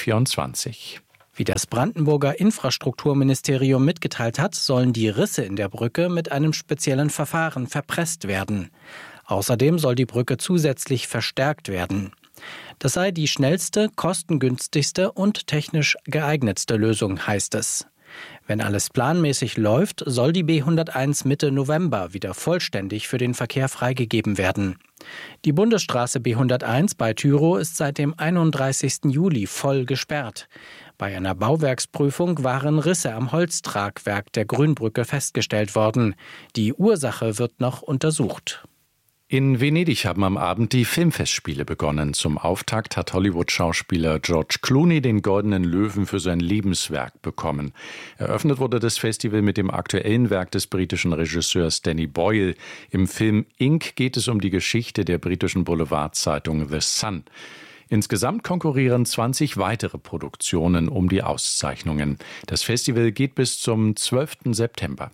24. Wie das Brandenburger Infrastrukturministerium mitgeteilt hat, sollen die Risse in der Brücke mit einem speziellen Verfahren verpresst werden. Außerdem soll die Brücke zusätzlich verstärkt werden. Das sei die schnellste, kostengünstigste und technisch geeignetste Lösung, heißt es. Wenn alles planmäßig läuft, soll die B101 Mitte November wieder vollständig für den Verkehr freigegeben werden. Die Bundesstraße B101 bei Tyrow ist seit dem 31. Juli voll gesperrt. Bei einer Bauwerksprüfung waren Risse am Holztragwerk der Grünbrücke festgestellt worden. Die Ursache wird noch untersucht. In Venedig haben am Abend die Filmfestspiele begonnen. Zum Auftakt hat Hollywood-Schauspieler George Clooney den Goldenen Löwen für sein Lebenswerk bekommen. Eröffnet wurde das Festival mit dem aktuellen Werk des britischen Regisseurs Danny Boyle. Im Film Ink geht es um die Geschichte der britischen Boulevardzeitung The Sun. Insgesamt konkurrieren 20 weitere Produktionen um die Auszeichnungen. Das Festival geht bis zum 12. September.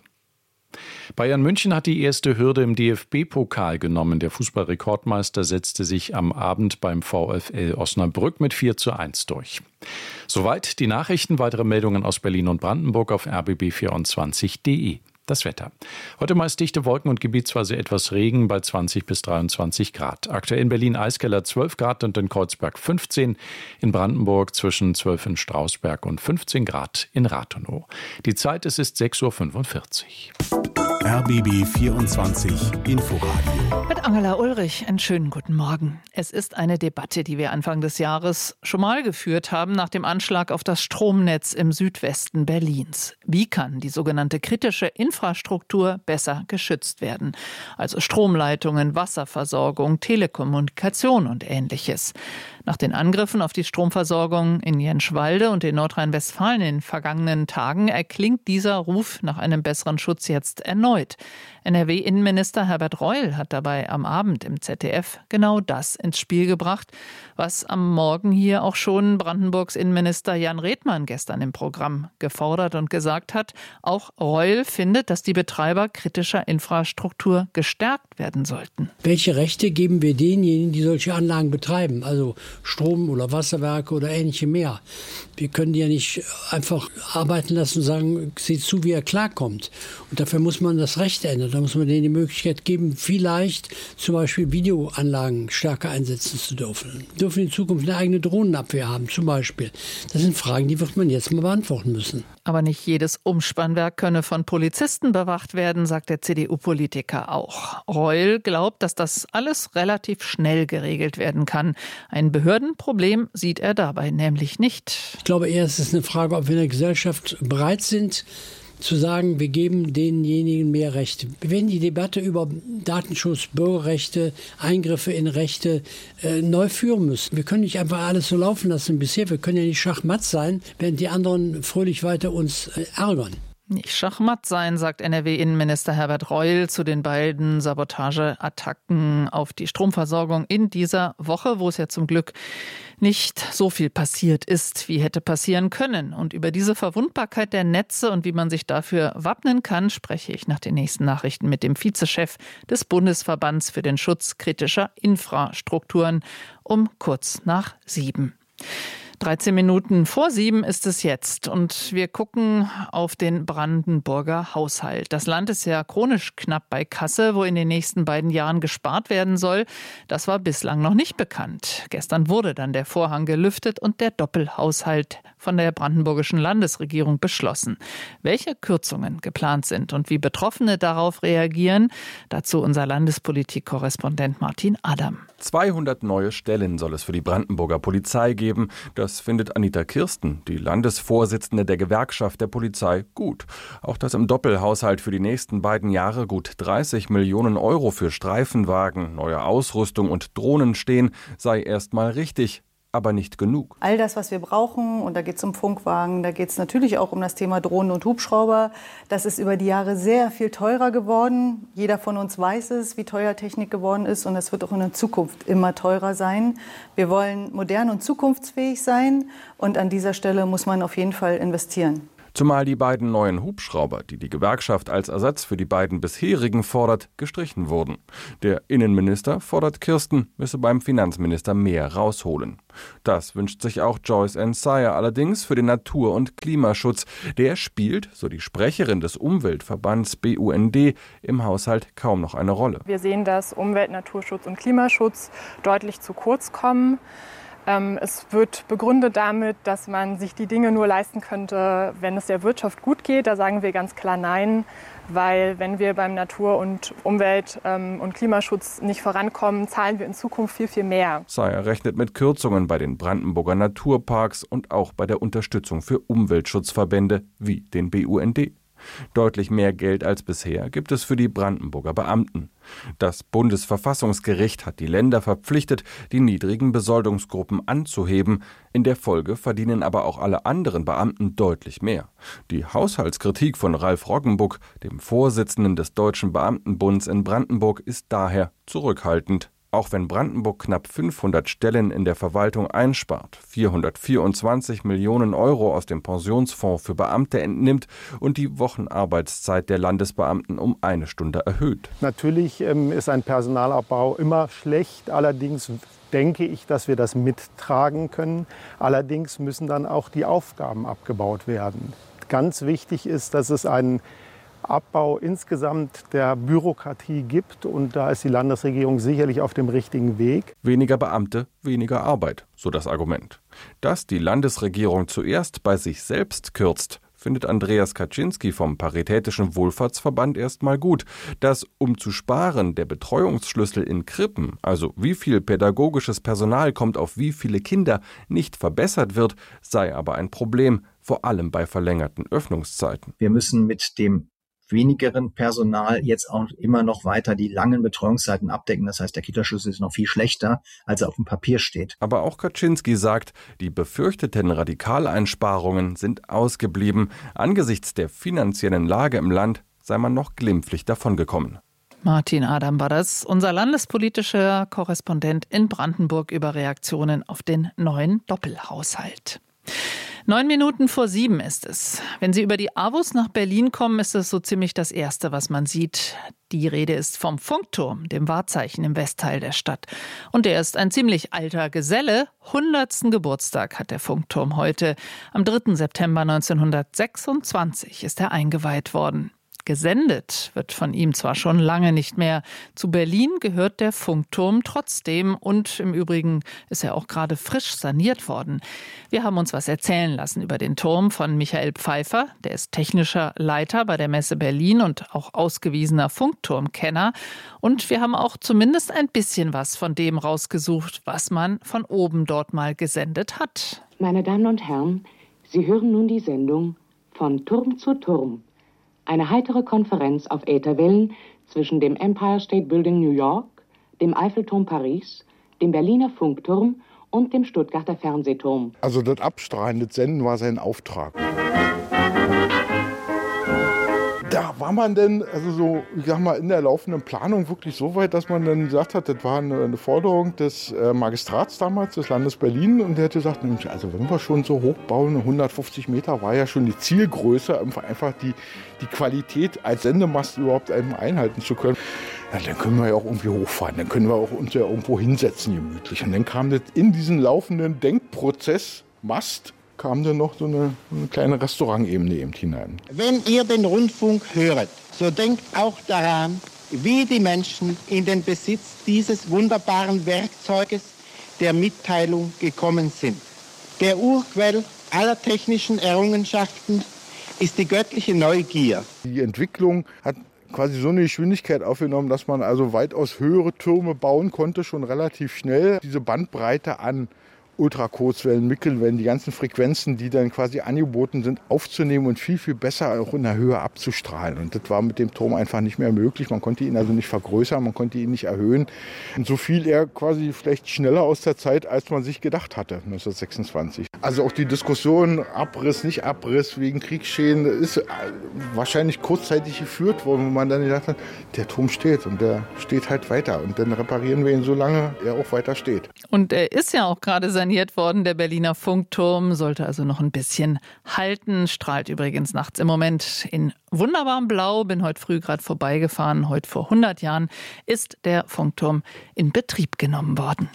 Bayern München hat die erste Hürde im DFB-Pokal genommen. Der Fußballrekordmeister setzte sich am Abend beim VfL Osnabrück mit 4:1 durch. Soweit die Nachrichten. Weitere Meldungen aus Berlin und Brandenburg auf rbb24.de. Das Wetter. Heute meist dichte Wolken und gebietsweise etwas Regen bei 20 bis 23 Grad. Aktuell in Berlin-Eiskeller 12 Grad und in Kreuzberg 15. In Brandenburg zwischen 12 in Strausberg und 15 Grad in Rathenow. Die Zeit, es ist 6:45 Uhr. RBB 24 Inforadio. Mit Angela Ulrich, einen schönen guten Morgen. Es ist eine Debatte, die wir Anfang des Jahres schon mal geführt haben, nach dem Anschlag auf das Stromnetz im Südwesten Berlins. Wie kann die sogenannte kritische Infrastruktur besser geschützt werden? Also Stromleitungen, Wasserversorgung, Telekommunikation und Ähnliches. Nach den Angriffen auf die Stromversorgung in Jenschwalde und in Nordrhein-Westfalen in den vergangenen Tagen erklingt dieser Ruf nach einem besseren Schutz jetzt erneut. NRW-Innenminister Herbert Reul hat dabei am Abend im ZDF genau das ins Spiel gebracht, was am Morgen hier auch schon Brandenburgs Innenminister Jan Redmann gestern im Programm gefordert und gesagt hat. Auch Reul findet, dass die Betreiber kritischer Infrastruktur gestärkt werden sollten. Welche Rechte geben wir denjenigen, die solche Anlagen betreiben, also Strom- oder Wasserwerke oder ähnliche mehr? Wir können die ja nicht einfach arbeiten lassen und sagen, seht zu, wie er klarkommt. Und dafür muss man das Recht ändern. Da muss man denen die Möglichkeit geben, vielleicht zum Beispiel Videoanlagen stärker einsetzen zu dürfen. Wir dürfen in Zukunft eine eigene Drohnenabwehr haben, zum Beispiel. Das sind Fragen, die wird man jetzt mal beantworten müssen. Aber nicht jedes Umspannwerk könne von Polizisten bewacht werden, sagt der CDU-Politiker auch. Reul glaubt, dass das alles relativ schnell geregelt werden kann. Ein Behördenproblem sieht er dabei nämlich nicht. Ich glaube eher, es ist eine Frage, ob wir in der Gesellschaft bereit sind, zu sagen, wir geben denjenigen mehr Rechte. Wir werden die Debatte über Datenschutz, Bürgerrechte, Eingriffe in Rechte neu führen müssen. Wir können nicht einfach alles so laufen lassen bisher. Wir können ja nicht Schachmatt sein, während die anderen fröhlich weiter uns ärgern. Nicht Schachmatt sein, sagt NRW-Innenminister Herbert Reul zu den beiden Sabotageattacken auf die Stromversorgung in dieser Woche, wo es ja zum Glück nicht so viel passiert ist, wie hätte passieren können. Und über diese Verwundbarkeit der Netze und wie man sich dafür wappnen kann, spreche ich nach den nächsten Nachrichten mit dem Vizechef des Bundesverbands für den Schutz kritischer Infrastrukturen um kurz nach 7. 13 Minuten vor 7 ist es jetzt und wir gucken auf den Brandenburger Haushalt. Das Land ist ja chronisch knapp bei Kasse, wo in den nächsten beiden Jahren gespart werden soll. Das war bislang noch nicht bekannt. Gestern wurde dann der Vorhang gelüftet und der Doppelhaushalt von der brandenburgischen Landesregierung beschlossen. Welche Kürzungen geplant sind und wie Betroffene darauf reagieren, dazu unser Landespolitik-Korrespondent Martin Adam. 200 neue Stellen soll es für die Brandenburger Polizei geben. Das findet Anita Kirsten, die Landesvorsitzende der Gewerkschaft der Polizei, gut. Auch dass im Doppelhaushalt für die nächsten beiden Jahre gut 30 Millionen Euro für Streifenwagen, neue Ausrüstung und Drohnen stehen, sei erstmal richtig. Aber nicht genug. All das, was wir brauchen, und da geht es um Funkwagen, da geht es natürlich auch um das Thema Drohnen und Hubschrauber, das ist über die Jahre sehr viel teurer geworden. Jeder von uns weiß es, wie teuer Technik geworden ist, und es wird auch in der Zukunft immer teurer sein. Wir wollen modern und zukunftsfähig sein, und an dieser Stelle muss man auf jeden Fall investieren. Zumal die beiden neuen Hubschrauber, die die Gewerkschaft als Ersatz für die beiden bisherigen fordert, gestrichen wurden. Der Innenminister fordert, Kirsten müsse beim Finanzminister mehr rausholen. Das wünscht sich auch Joyce Ann Sire allerdings für den Natur- und Klimaschutz. Der spielt, so die Sprecherin des Umweltverbands BUND, im Haushalt kaum noch eine Rolle. Wir sehen, dass Umwelt-, Naturschutz und Klimaschutz deutlich zu kurz kommen. Es wird begründet damit, dass man sich die Dinge nur leisten könnte, wenn es der Wirtschaft gut geht. Da sagen wir ganz klar nein, weil wenn wir beim Natur- und Umwelt- und Klimaschutz nicht vorankommen, zahlen wir in Zukunft viel, viel mehr. Sayer rechnet mit Kürzungen bei den Brandenburger Naturparks und auch bei der Unterstützung für Umweltschutzverbände wie den BUND. Deutlich mehr Geld als bisher gibt es für die Brandenburger Beamten. Das Bundesverfassungsgericht hat die Länder verpflichtet, die niedrigen Besoldungsgruppen anzuheben. In der Folge verdienen aber auch alle anderen Beamten deutlich mehr. Die Haushaltskritik von Ralf Roggenbuck, dem Vorsitzenden des Deutschen Beamtenbunds in Brandenburg, ist daher zurückhaltend. Auch wenn Brandenburg knapp 500 Stellen in der Verwaltung einspart, 424 Millionen Euro aus dem Pensionsfonds für Beamte entnimmt und die Wochenarbeitszeit der Landesbeamten um 1 Stunde erhöht. Natürlich ist ein Personalabbau immer schlecht, allerdings denke ich, dass wir das mittragen können. Allerdings müssen dann auch die Aufgaben abgebaut werden. Ganz wichtig ist, dass es einen Abbau insgesamt der Bürokratie gibt, und da ist die Landesregierung sicherlich auf dem richtigen Weg. Weniger Beamte, weniger Arbeit, so das Argument. Dass die Landesregierung zuerst bei sich selbst kürzt, findet Andreas Kaczynski vom Paritätischen Wohlfahrtsverband erstmal gut. Dass, um zu sparen, der Betreuungsschlüssel in Krippen, also wie viel pädagogisches Personal kommt auf wie viele Kinder, nicht verbessert wird, sei aber ein Problem, vor allem bei verlängerten Öffnungszeiten. Wir müssen mit dem wenigeren Personal jetzt auch immer noch weiter die langen Betreuungszeiten abdecken. Das heißt, der Kitaschlüssel ist noch viel schlechter, als er auf dem Papier steht. Aber auch Kaczynski sagt, die befürchteten Radikaleinsparungen sind ausgeblieben. Angesichts der finanziellen Lage im Land sei man noch glimpflich davongekommen. Martin Adam war das, unser landespolitischer Korrespondent in Brandenburg über Reaktionen auf den neuen Doppelhaushalt. 9 Minuten vor 7 ist es. Wenn Sie über die AWUS nach Berlin kommen, ist es so ziemlich das Erste, was man sieht. Die Rede ist vom Funkturm, dem Wahrzeichen im Westteil der Stadt. Und der ist ein ziemlich alter Geselle. 100. Geburtstag hat der Funkturm heute. Am 3. September 1926 ist er eingeweiht worden. Gesendet wird von ihm zwar schon lange nicht mehr. Zu Berlin gehört der Funkturm trotzdem, und im Übrigen ist er auch gerade frisch saniert worden. Wir haben uns was erzählen lassen über den Turm von Michael Pfeiffer. Der ist technischer Leiter bei der Messe Berlin und auch ausgewiesener Funkturmkenner. Und wir haben auch zumindest ein bisschen was von dem rausgesucht, was man von oben dort mal gesendet hat. Meine Damen und Herren, Sie hören nun die Sendung Von Turm zu Turm. Eine heitere Konferenz auf Ätherwellen zwischen dem Empire State Building New York, dem Eiffelturm Paris, dem Berliner Funkturm und dem Stuttgarter Fernsehturm. Also das Abstrahlen, das Senden war sein Auftrag. Da war man denn, also so, ich sag mal, in der laufenden Planung wirklich so weit, dass man dann gesagt hat, das war eine Forderung des Magistrats damals, des Landes Berlin, und der hat gesagt, also wenn wir schon so hoch bauen, 150 Meter war ja schon die Zielgröße, einfach die Qualität als Sendemast überhaupt einhalten zu können. Ja, dann können wir ja auch irgendwie hochfahren, dann können wir auch uns ja irgendwo hinsetzen gemütlich. Und dann kam das in diesen laufenden Denkprozess Mast kam dann noch so eine kleine Restaurantebene eben hinein. Wenn ihr den Rundfunk hört, so denkt auch daran, wie die Menschen in den Besitz dieses wunderbaren Werkzeuges der Mitteilung gekommen sind. Der Urquell aller technischen Errungenschaften ist die göttliche Neugier. Die Entwicklung hat quasi so eine Geschwindigkeit aufgenommen, dass man also weitaus höhere Türme bauen konnte, schon relativ schnell. Diese Bandbreite an Ultrakurzwellen, Mikkelwellen, die ganzen Frequenzen, die dann quasi angeboten sind, aufzunehmen und viel, viel besser auch in der Höhe abzustrahlen. Und das war mit dem Turm einfach nicht mehr möglich. Man konnte ihn also nicht vergrößern, man konnte ihn nicht erhöhen. Und so fiel er quasi vielleicht schneller aus der Zeit, als man sich gedacht hatte, 1926. Also auch die Diskussion Abriss, nicht Abriss wegen Kriegsschäden ist wahrscheinlich kurzzeitig geführt worden, wo man dann gedacht hat, der Turm steht und der steht halt weiter. Und dann reparieren wir ihn so lange, er auch weiter steht. Und er ist ja auch gerade saniert worden, der Berliner Funkturm, sollte also noch ein bisschen halten, strahlt übrigens nachts im Moment in wunderbarem Blau, bin heute früh gerade vorbeigefahren, heute vor 100 Jahren ist der Funkturm in Betrieb genommen worden.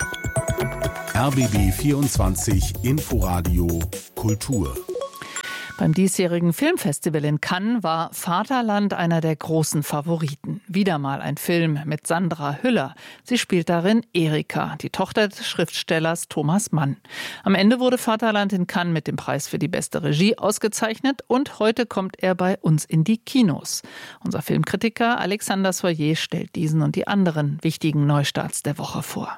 RBB 24 Inforadio Kultur. Beim diesjährigen Filmfestival in Cannes war Vaterland einer der großen Favoriten. Wieder mal ein Film mit Sandra Hüller. Sie spielt darin Erika, die Tochter des Schriftstellers Thomas Mann. Am Ende wurde Vaterland in Cannes mit dem Preis für die beste Regie ausgezeichnet und heute kommt er bei uns in die Kinos. Unser Filmkritiker Alexander Soyer stellt diesen und die anderen wichtigen Neustarts der Woche vor.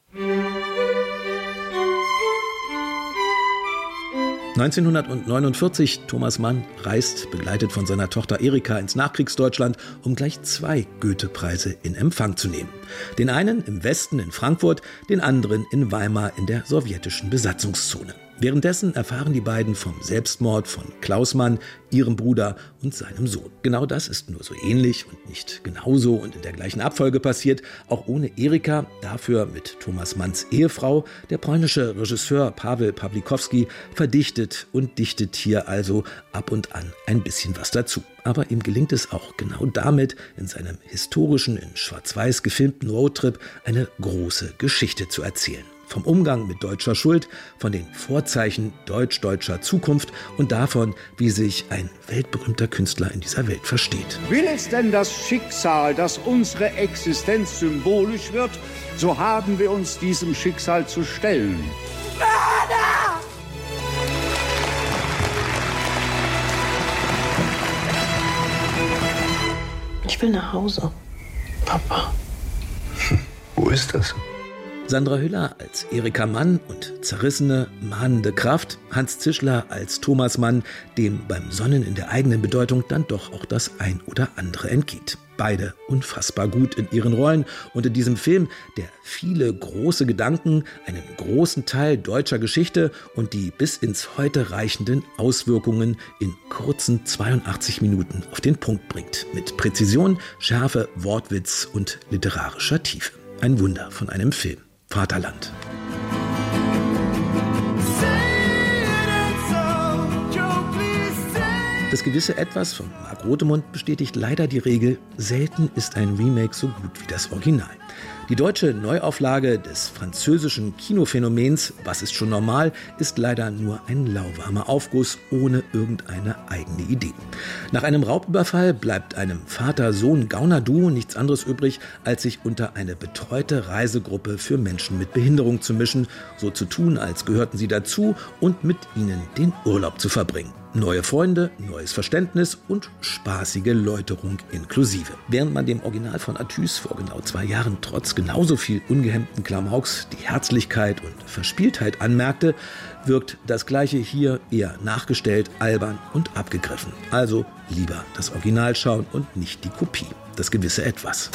1949, Thomas Mann reist, begleitet von seiner Tochter Erika, ins Nachkriegsdeutschland, um gleich 2 Goethe-Preise in Empfang zu nehmen. Den einen im Westen in Frankfurt, den anderen in Weimar in der sowjetischen Besatzungszone. Währenddessen erfahren die beiden vom Selbstmord von Klaus Mann, ihrem Bruder und seinem Sohn. Genau das ist nur so ähnlich und nicht genauso und in der gleichen Abfolge passiert, auch ohne Erika, dafür mit Thomas Manns Ehefrau. Der polnische Regisseur Paweł Pawlikowski verdichtet und dichtet hier also ab und an ein bisschen was dazu. Aber ihm gelingt es auch genau damit, in seinem historischen, in Schwarz-Weiß gefilmten Roadtrip eine große Geschichte zu erzählen. Vom Umgang mit deutscher Schuld, von den Vorzeichen deutsch-deutscher Zukunft und davon, wie sich ein weltberühmter Künstler in dieser Welt versteht. Will es denn das Schicksal, dass unsere Existenz symbolisch wird, so haben wir uns diesem Schicksal zu stellen. Mörder! Ich will nach Hause. Papa. Wo ist das? Sandra Hüller als Erika Mann und zerrissene, mahnende Kraft, Hans Zischler als Thomas Mann, dem beim Sonnen in der eigenen Bedeutung dann doch auch das ein oder andere entgeht. Beide unfassbar gut in ihren Rollen und in diesem Film, der viele große Gedanken, einen großen Teil deutscher Geschichte und die bis ins Heute reichenden Auswirkungen in kurzen 82 Minuten auf den Punkt bringt. Mit Präzision, Schärfe, Wortwitz und literarischer Tiefe. Ein Wunder von einem Film. Vaterland. Das gewisse Etwas von Marc Rothemund bestätigt leider die Regel, selten ist ein Remake so gut wie das Original. Die deutsche Neuauflage des französischen Kinophänomens Was ist schon normal ist leider nur ein lauwarmer Aufguss ohne irgendeine eigene Idee. Nach einem Raubüberfall bleibt einem Vater-Sohn-Gauner-Duo nichts anderes übrig, als sich unter eine betreute Reisegruppe für Menschen mit Behinderung zu mischen, so zu tun, als gehörten sie dazu und mit ihnen den Urlaub zu verbringen. Neue Freunde, neues Verständnis und spaßige Läuterung inklusive. Während man dem Original von Athys vor genau 2 Jahren trotz genauso viel ungehemmten Klamauks die Herzlichkeit und Verspieltheit anmerkte, wirkt das Gleiche hier eher nachgestellt, albern und abgegriffen. Also lieber das Original schauen und nicht die Kopie. Das gewisse Etwas.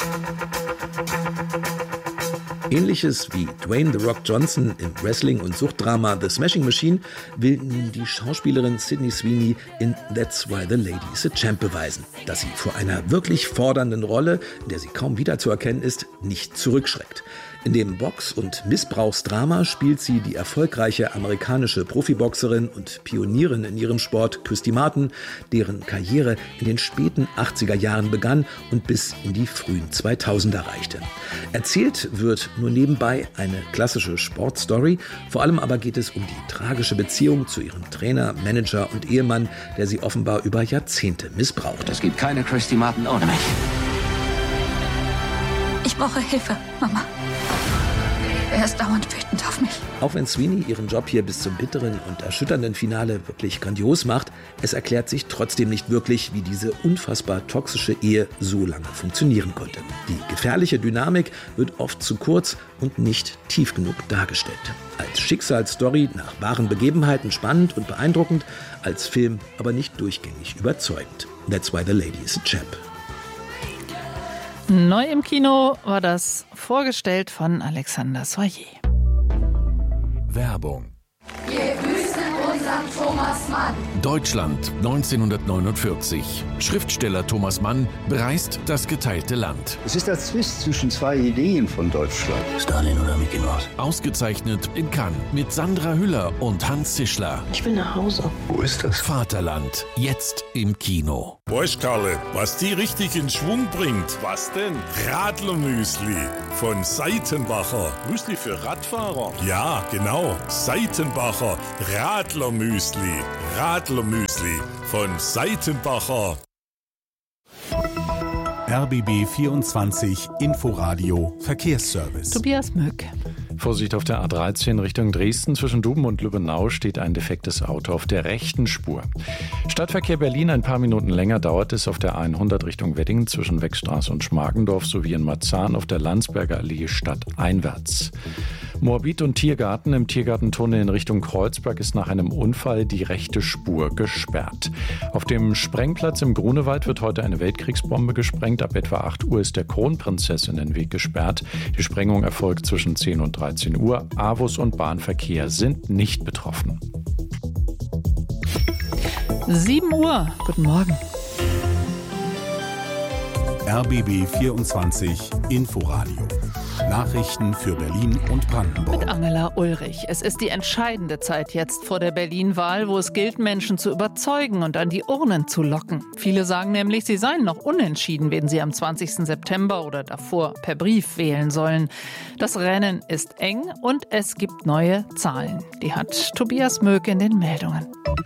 Ähnliches wie Dwayne The Rock Johnson im Wrestling- und Suchtdrama The Smashing Machine will nun die Schauspielerin Sydney Sweeney in That's Why the Lady is a Champ beweisen, dass sie vor einer wirklich fordernden Rolle, in der sie kaum wiederzuerkennen ist, nicht zurückschreckt. In dem Box- und Missbrauchsdrama spielt sie die erfolgreiche amerikanische Profiboxerin und Pionierin in ihrem Sport Christy Martin, deren Karriere in den späten 80er Jahren begann und bis in die frühen 2000er reichte. Erzählt wird nur nebenbei eine klassische Sportstory, vor allem aber geht es um die tragische Beziehung zu ihrem Trainer, Manager und Ehemann, der sie offenbar über Jahrzehnte missbraucht. Es gibt keine Christy Martin ohne mich. Ich brauche Hilfe, Mama. Er ist dauernd wütend auf mich. Auch wenn Sweeney ihren Job hier bis zum bitteren und erschütternden Finale wirklich grandios macht, es erklärt sich trotzdem nicht wirklich, wie diese unfassbar toxische Ehe so lange funktionieren konnte. Die gefährliche Dynamik wird oft zu kurz und nicht tief genug dargestellt. Als Schicksalsstory nach wahren Begebenheiten spannend und beeindruckend, als Film aber nicht durchgängig überzeugend. That's why the lady is a champ. Neu im Kino war das vorgestellt von Alexander Soyer. Werbung. Wir grüßen unseren Thomas Mann. Deutschland 1949. Schriftsteller Thomas Mann bereist das geteilte Land. Es ist der Zwist zwischen zwei Ideen von Deutschland. Stalin oder Mickey Mouse? Ausgezeichnet in Cannes mit Sandra Hüller und Hans Zischler. Ich will nach Hause. Wo ist das? Vaterland, jetzt im Kino. Weißt Karle, was die richtig in Schwung bringt? Was denn? Radlermüsli von Seitenbacher. Müsli für Radfahrer? Ja, genau. Seitenbacher Radlermüsli. Radlermüsli von Seitenbacher. RBB 24 Inforadio Verkehrsservice. Tobias Möck. Vorsicht auf der A13 Richtung Dresden. Zwischen Duben und Lübbenau steht ein defektes Auto auf der rechten Spur. Stadtverkehr Berlin, ein paar Minuten länger dauert es auf der 100 Richtung Weddingen zwischen Weckstraße und Schmargendorf sowie in Marzahn auf der Landsberger Allee stadteinwärts. Moabit und Tiergarten. Im Tiergartentunnel in Richtung Kreuzberg ist nach einem Unfall die rechte Spur gesperrt. Auf dem Sprengplatz im Grunewald wird heute eine Weltkriegsbombe gesprengt. Ab etwa 8 Uhr ist der Kronprinzessin den Weg gesperrt. Die Sprengung erfolgt zwischen 10 und 13 Uhr. AWUS und Bahnverkehr sind nicht betroffen. 7 Uhr. Guten Morgen. RBB 24 Inforadio. Nachrichten für Berlin und Brandenburg. Mit Angela Ulrich. Es ist die entscheidende Zeit jetzt vor der Berlin-Wahl, wo es gilt, Menschen zu überzeugen und an die Urnen zu locken. Viele sagen nämlich, sie seien noch unentschieden, wenn sie am 20. September oder davor per Brief wählen sollen. Das Rennen ist eng und es gibt neue Zahlen. Die hat Tobias Möck in den Meldungen.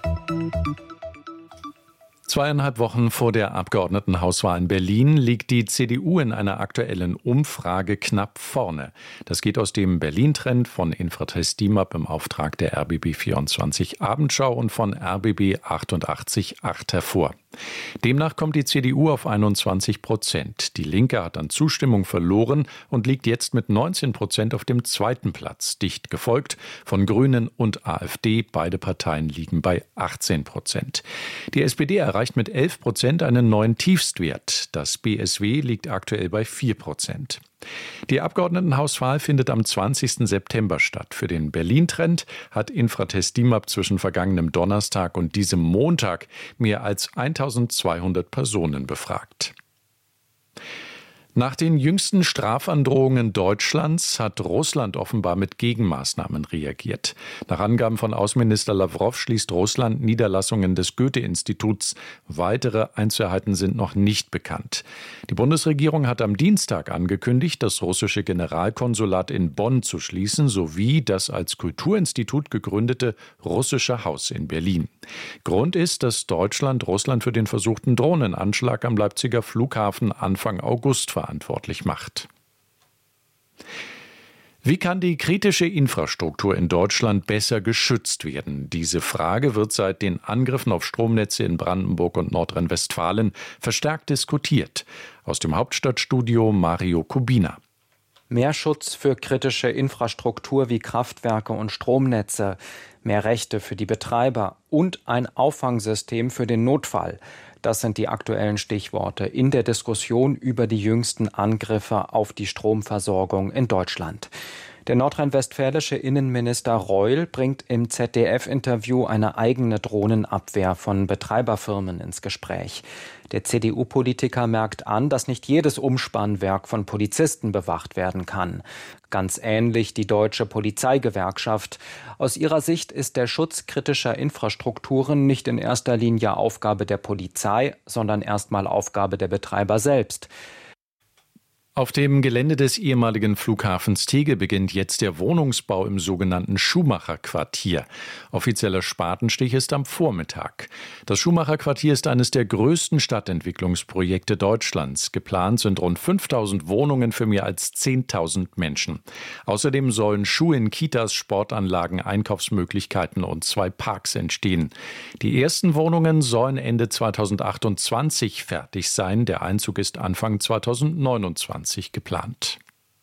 2,5 Wochen vor der Abgeordnetenhauswahl in Berlin liegt die CDU in einer aktuellen Umfrage knapp vorne. Das geht aus dem Berlin-Trend von Infratest DIMAP im Auftrag der RBB 24 Abendschau und von RBB 88.8 hervor. Demnach kommt die CDU auf 21%. Die Linke hat an Zustimmung verloren und liegt jetzt mit 19% auf dem zweiten Platz, dicht gefolgt von Grünen und AfD. Beide Parteien liegen bei 18%. Die SPD erreicht mit 11% einen neuen Tiefstwert. Das BSW liegt aktuell bei 4%. Die Abgeordnetenhauswahl findet am 20. September statt. Für den Berlin-Trend hat Infratest DIMAP zwischen vergangenem Donnerstag und diesem Montag mehr als 1200 Personen befragt. Nach den jüngsten Strafandrohungen Deutschlands hat Russland offenbar mit Gegenmaßnahmen reagiert. Nach Angaben von Außenminister Lawrow schließt Russland Niederlassungen des Goethe-Instituts. Weitere Einzelheiten sind noch nicht bekannt. Die Bundesregierung hat am Dienstag angekündigt, das russische Generalkonsulat in Bonn zu schließen, sowie das als Kulturinstitut gegründete Russische Haus in Berlin. Grund ist, dass Deutschland Russland für den versuchten Drohnenanschlag am Leipziger Flughafen Anfang August verantwortlich macht. Wie kann die kritische Infrastruktur in Deutschland besser geschützt werden? Diese Frage wird seit den Angriffen auf Stromnetze in Brandenburg und Nordrhein-Westfalen verstärkt diskutiert. Aus dem Hauptstadtstudio Mario Kubina. Mehr Schutz für kritische Infrastruktur wie Kraftwerke und Stromnetze, mehr Rechte für die Betreiber und ein Auffangsystem für den Notfall. Das sind die aktuellen Stichworte in der Diskussion über die jüngsten Angriffe auf die Stromversorgung in Deutschland. Der nordrhein-westfälische Innenminister Reul bringt im ZDF-Interview eine eigene Drohnenabwehr von Betreiberfirmen ins Gespräch. Der CDU-Politiker merkt an, dass nicht jedes Umspannwerk von Polizisten bewacht werden kann. Ganz ähnlich die Deutsche Polizeigewerkschaft. Aus ihrer Sicht ist der Schutz kritischer Infrastrukturen nicht in erster Linie Aufgabe der Polizei, sondern erstmal Aufgabe der Betreiber selbst. Auf dem Gelände des ehemaligen Flughafens Tegel beginnt jetzt der Wohnungsbau im sogenannten Schumacher-Quartier. Offizieller Spatenstich ist am Vormittag. Das Schumacher-Quartier ist eines der größten Stadtentwicklungsprojekte Deutschlands. Geplant sind rund 5.000 Wohnungen für mehr als 10.000 Menschen. Außerdem sollen Schulen, Kitas, Sportanlagen, Einkaufsmöglichkeiten und 2 Parks entstehen. Die ersten Wohnungen sollen Ende 2028 fertig sein. Der Einzug ist Anfang 2029 geplant.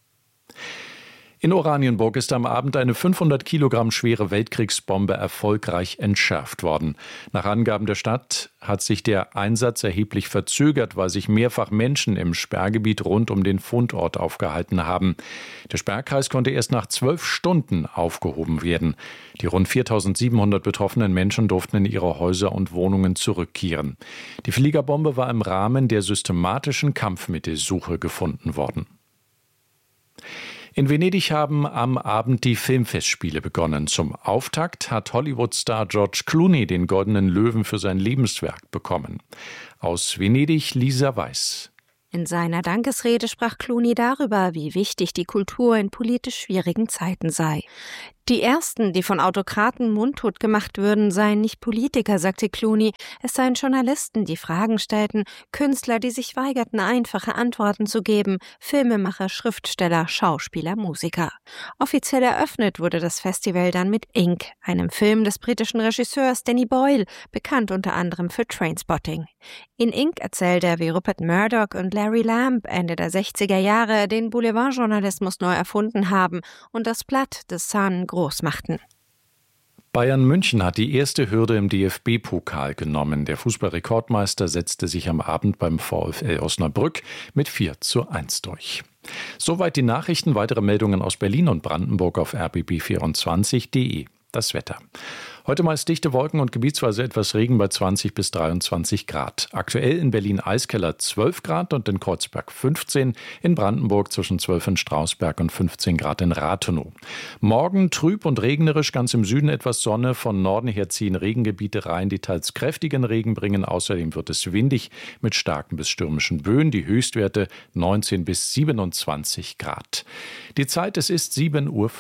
In Oranienburg ist am Abend eine 500 Kilogramm schwere Weltkriegsbombe erfolgreich entschärft worden. Nach Angaben der Stadt hat sich der Einsatz erheblich verzögert, weil sich mehrfach Menschen im Sperrgebiet rund um den Fundort aufgehalten haben. Der Sperrkreis konnte erst nach 12 Stunden aufgehoben werden. Die rund 4.700 betroffenen Menschen durften in ihre Häuser und Wohnungen zurückkehren. Die Fliegerbombe war im Rahmen der systematischen Kampfmittelsuche gefunden worden. In Venedig haben am Abend die Filmfestspiele begonnen. Zum Auftakt hat Hollywood-Star George Clooney den Goldenen Löwen für sein Lebenswerk bekommen. Aus Venedig Lisa Weiß. In seiner Dankesrede sprach Clooney darüber, wie wichtig die Kultur in politisch schwierigen Zeiten sei. Die Ersten, die von Autokraten mundtot gemacht würden, seien nicht Politiker, sagte Clooney. Es seien Journalisten, die Fragen stellten, Künstler, die sich weigerten, einfache Antworten zu geben, Filmemacher, Schriftsteller, Schauspieler, Musiker. Offiziell eröffnet wurde das Festival dann mit Ink, einem Film des britischen Regisseurs Danny Boyle, bekannt unter anderem für Trainspotting. In Ink erzählt er, wie Rupert Murdoch und Larry Lamb Ende der 60er Jahre den Boulevardjournalismus neu erfunden haben und das Blatt des Sun groß machten. Bayern München hat die erste Hürde im DFB-Pokal genommen. Der Fußballrekordmeister setzte sich am Abend beim VfL Osnabrück mit 4:1 durch. Soweit die Nachrichten. Weitere Meldungen aus Berlin und Brandenburg auf rbb24.de. Das Wetter. Heute meist dichte Wolken und gebietsweise etwas Regen bei 20 bis 23 Grad. Aktuell in Berlin-Eiskeller 12 Grad und in Kreuzberg 15, in Brandenburg zwischen 12 in Strausberg und 15 Grad in Rathenow. Morgen trüb und regnerisch, ganz im Süden etwas Sonne, von Norden her ziehen Regengebiete rein, die teils kräftigen Regen bringen. Außerdem wird es windig mit starken bis stürmischen Böen, die Höchstwerte 19 bis 27 Grad. Die Zeit, es ist 7:05 Uhr.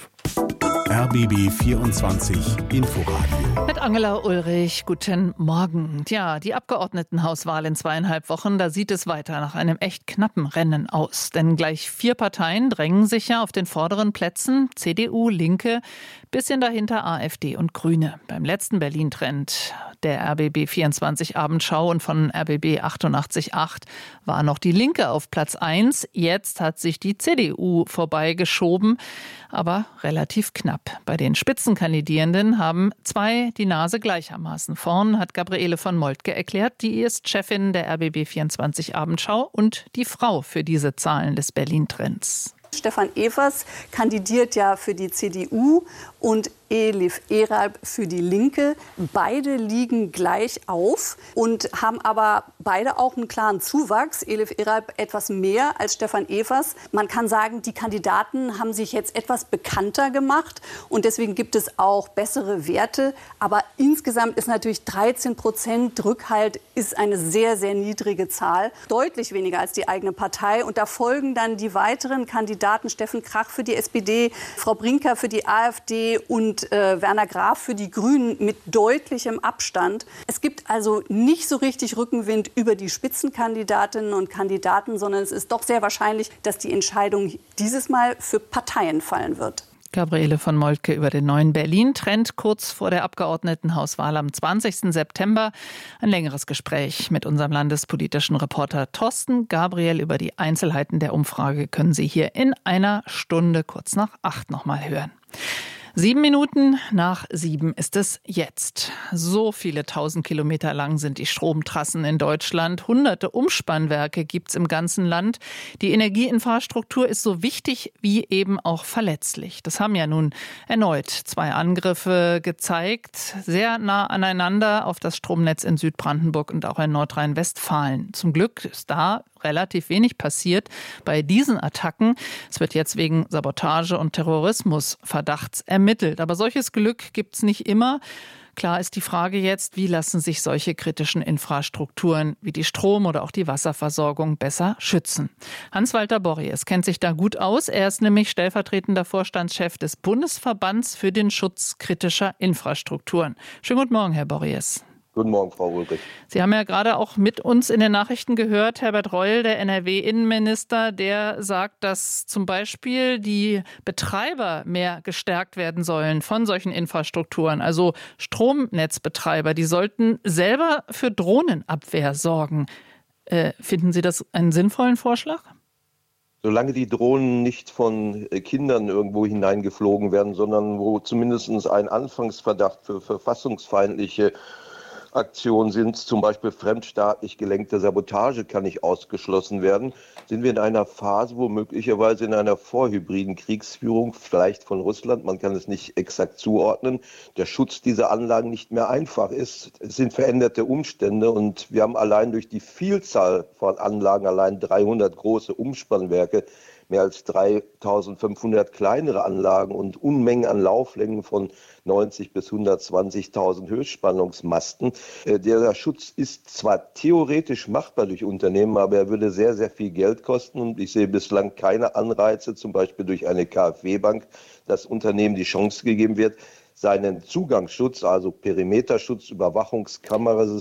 RBB 24 Inforadio. Mit Angela Ulrich, guten Morgen. Ja, die Abgeordnetenhauswahl in 2,5 Wochen, da sieht es weiter nach einem echt knappen Rennen aus. Denn gleich 4 Parteien drängen sich ja auf den vorderen Plätzen. CDU, Linke, bisschen dahinter AfD und Grüne. Beim letzten Berlin-Trend der RBB 24 Abendschau und von RBB 88.8 war noch die Linke auf Platz 1. Jetzt hat sich die CDU vorbeigeschoben, aber relativ knapp. Bei den Spitzenkandidierenden haben 2 die Nase gleichermaßen vorn, hat Gabriele von Moltke erklärt. Die ist Chefin der RBB 24 Abendschau und die Frau für diese Zahlen des Berlin-Trends. Stefan Evers kandidiert ja für die CDU und Elif Eralp für die Linke. Beide liegen gleich auf und haben aber beide auch einen klaren Zuwachs. Elif Eralp etwas mehr als Stefan Evers. Man kann sagen, die Kandidaten haben sich jetzt etwas bekannter gemacht und deswegen gibt es auch bessere Werte. Aber insgesamt ist natürlich 13% Rückhalt ist eine sehr, sehr niedrige Zahl. Deutlich weniger als die eigene Partei. Und da folgen dann die weiteren Kandidaten. Steffen Krach für die SPD, Frau Brinker für die AfD und Werner Graf für die Grünen mit deutlichem Abstand. Es gibt also nicht so richtig Rückenwind über die Spitzenkandidatinnen und Kandidaten, sondern es ist doch sehr wahrscheinlich, dass die Entscheidung dieses Mal für Parteien fallen wird. Gabriele von Moltke über den neuen Berlin-Trend kurz vor der Abgeordnetenhauswahl am 20. September. Ein längeres Gespräch mit unserem landespolitischen Reporter Thorsten Gabriel über die Einzelheiten der Umfrage können Sie hier in einer Stunde kurz nach 8 nochmal hören. 7:07 ist es jetzt. So viele 1000 Kilometer lang sind die Stromtrassen in Deutschland. Hunderte Umspannwerke gibt es im ganzen Land. Die Energieinfrastruktur ist so wichtig wie eben auch verletzlich. Das haben ja nun erneut 2 Angriffe gezeigt. Sehr nah aneinander auf das Stromnetz in Südbrandenburg und auch in Nordrhein-Westfalen. Zum Glück ist da relativ wenig passiert bei diesen Attacken. Es wird jetzt wegen Sabotage und Terrorismusverdachts ermittelt. Aber solches Glück gibt es nicht immer. Klar ist die Frage jetzt, wie lassen sich solche kritischen Infrastrukturen wie die Strom- oder auch die Wasserversorgung besser schützen? Hans-Walter Borries kennt sich da gut aus. Er ist nämlich stellvertretender Vorstandschef des Bundesverbands für den Schutz kritischer Infrastrukturen. Schönen guten Morgen, Herr Borries. Guten Morgen, Frau Ulrich. Sie haben ja gerade auch mit uns in den Nachrichten gehört, Herbert Reul, der NRW-Innenminister, der sagt, dass zum Beispiel die Betreiber mehr gestärkt werden sollen von solchen Infrastrukturen. Also Stromnetzbetreiber, die sollten selber für Drohnenabwehr sorgen. Finden Sie das einen sinnvollen Vorschlag? Solange die Drohnen nicht von Kindern irgendwo hineingeflogen werden, sondern wo zumindest ein Anfangsverdacht für verfassungsfeindliche Aktionen sind, zum Beispiel fremdstaatlich gelenkte Sabotage kann nicht ausgeschlossen werden, sind wir in einer Phase, wo möglicherweise in einer vorhybriden Kriegsführung, vielleicht von Russland, man kann es nicht exakt zuordnen, der Schutz dieser Anlagen nicht mehr einfach ist. Es sind veränderte Umstände und wir haben allein durch die Vielzahl von Anlagen, allein 300 große Umspannwerke, mehr als 3500 kleinere Anlagen und Unmengen an Lauflängen von 90 bis 120.000 Höchstspannungsmasten. Der Schutz ist zwar theoretisch machbar durch Unternehmen, aber er würde sehr, sehr viel Geld kosten und ich sehe bislang keine Anreize, zum Beispiel durch eine KfW-Bank, dass Unternehmen die Chance gegeben wird, seinen Zugangsschutz, also Perimeterschutz, Überwachungskameras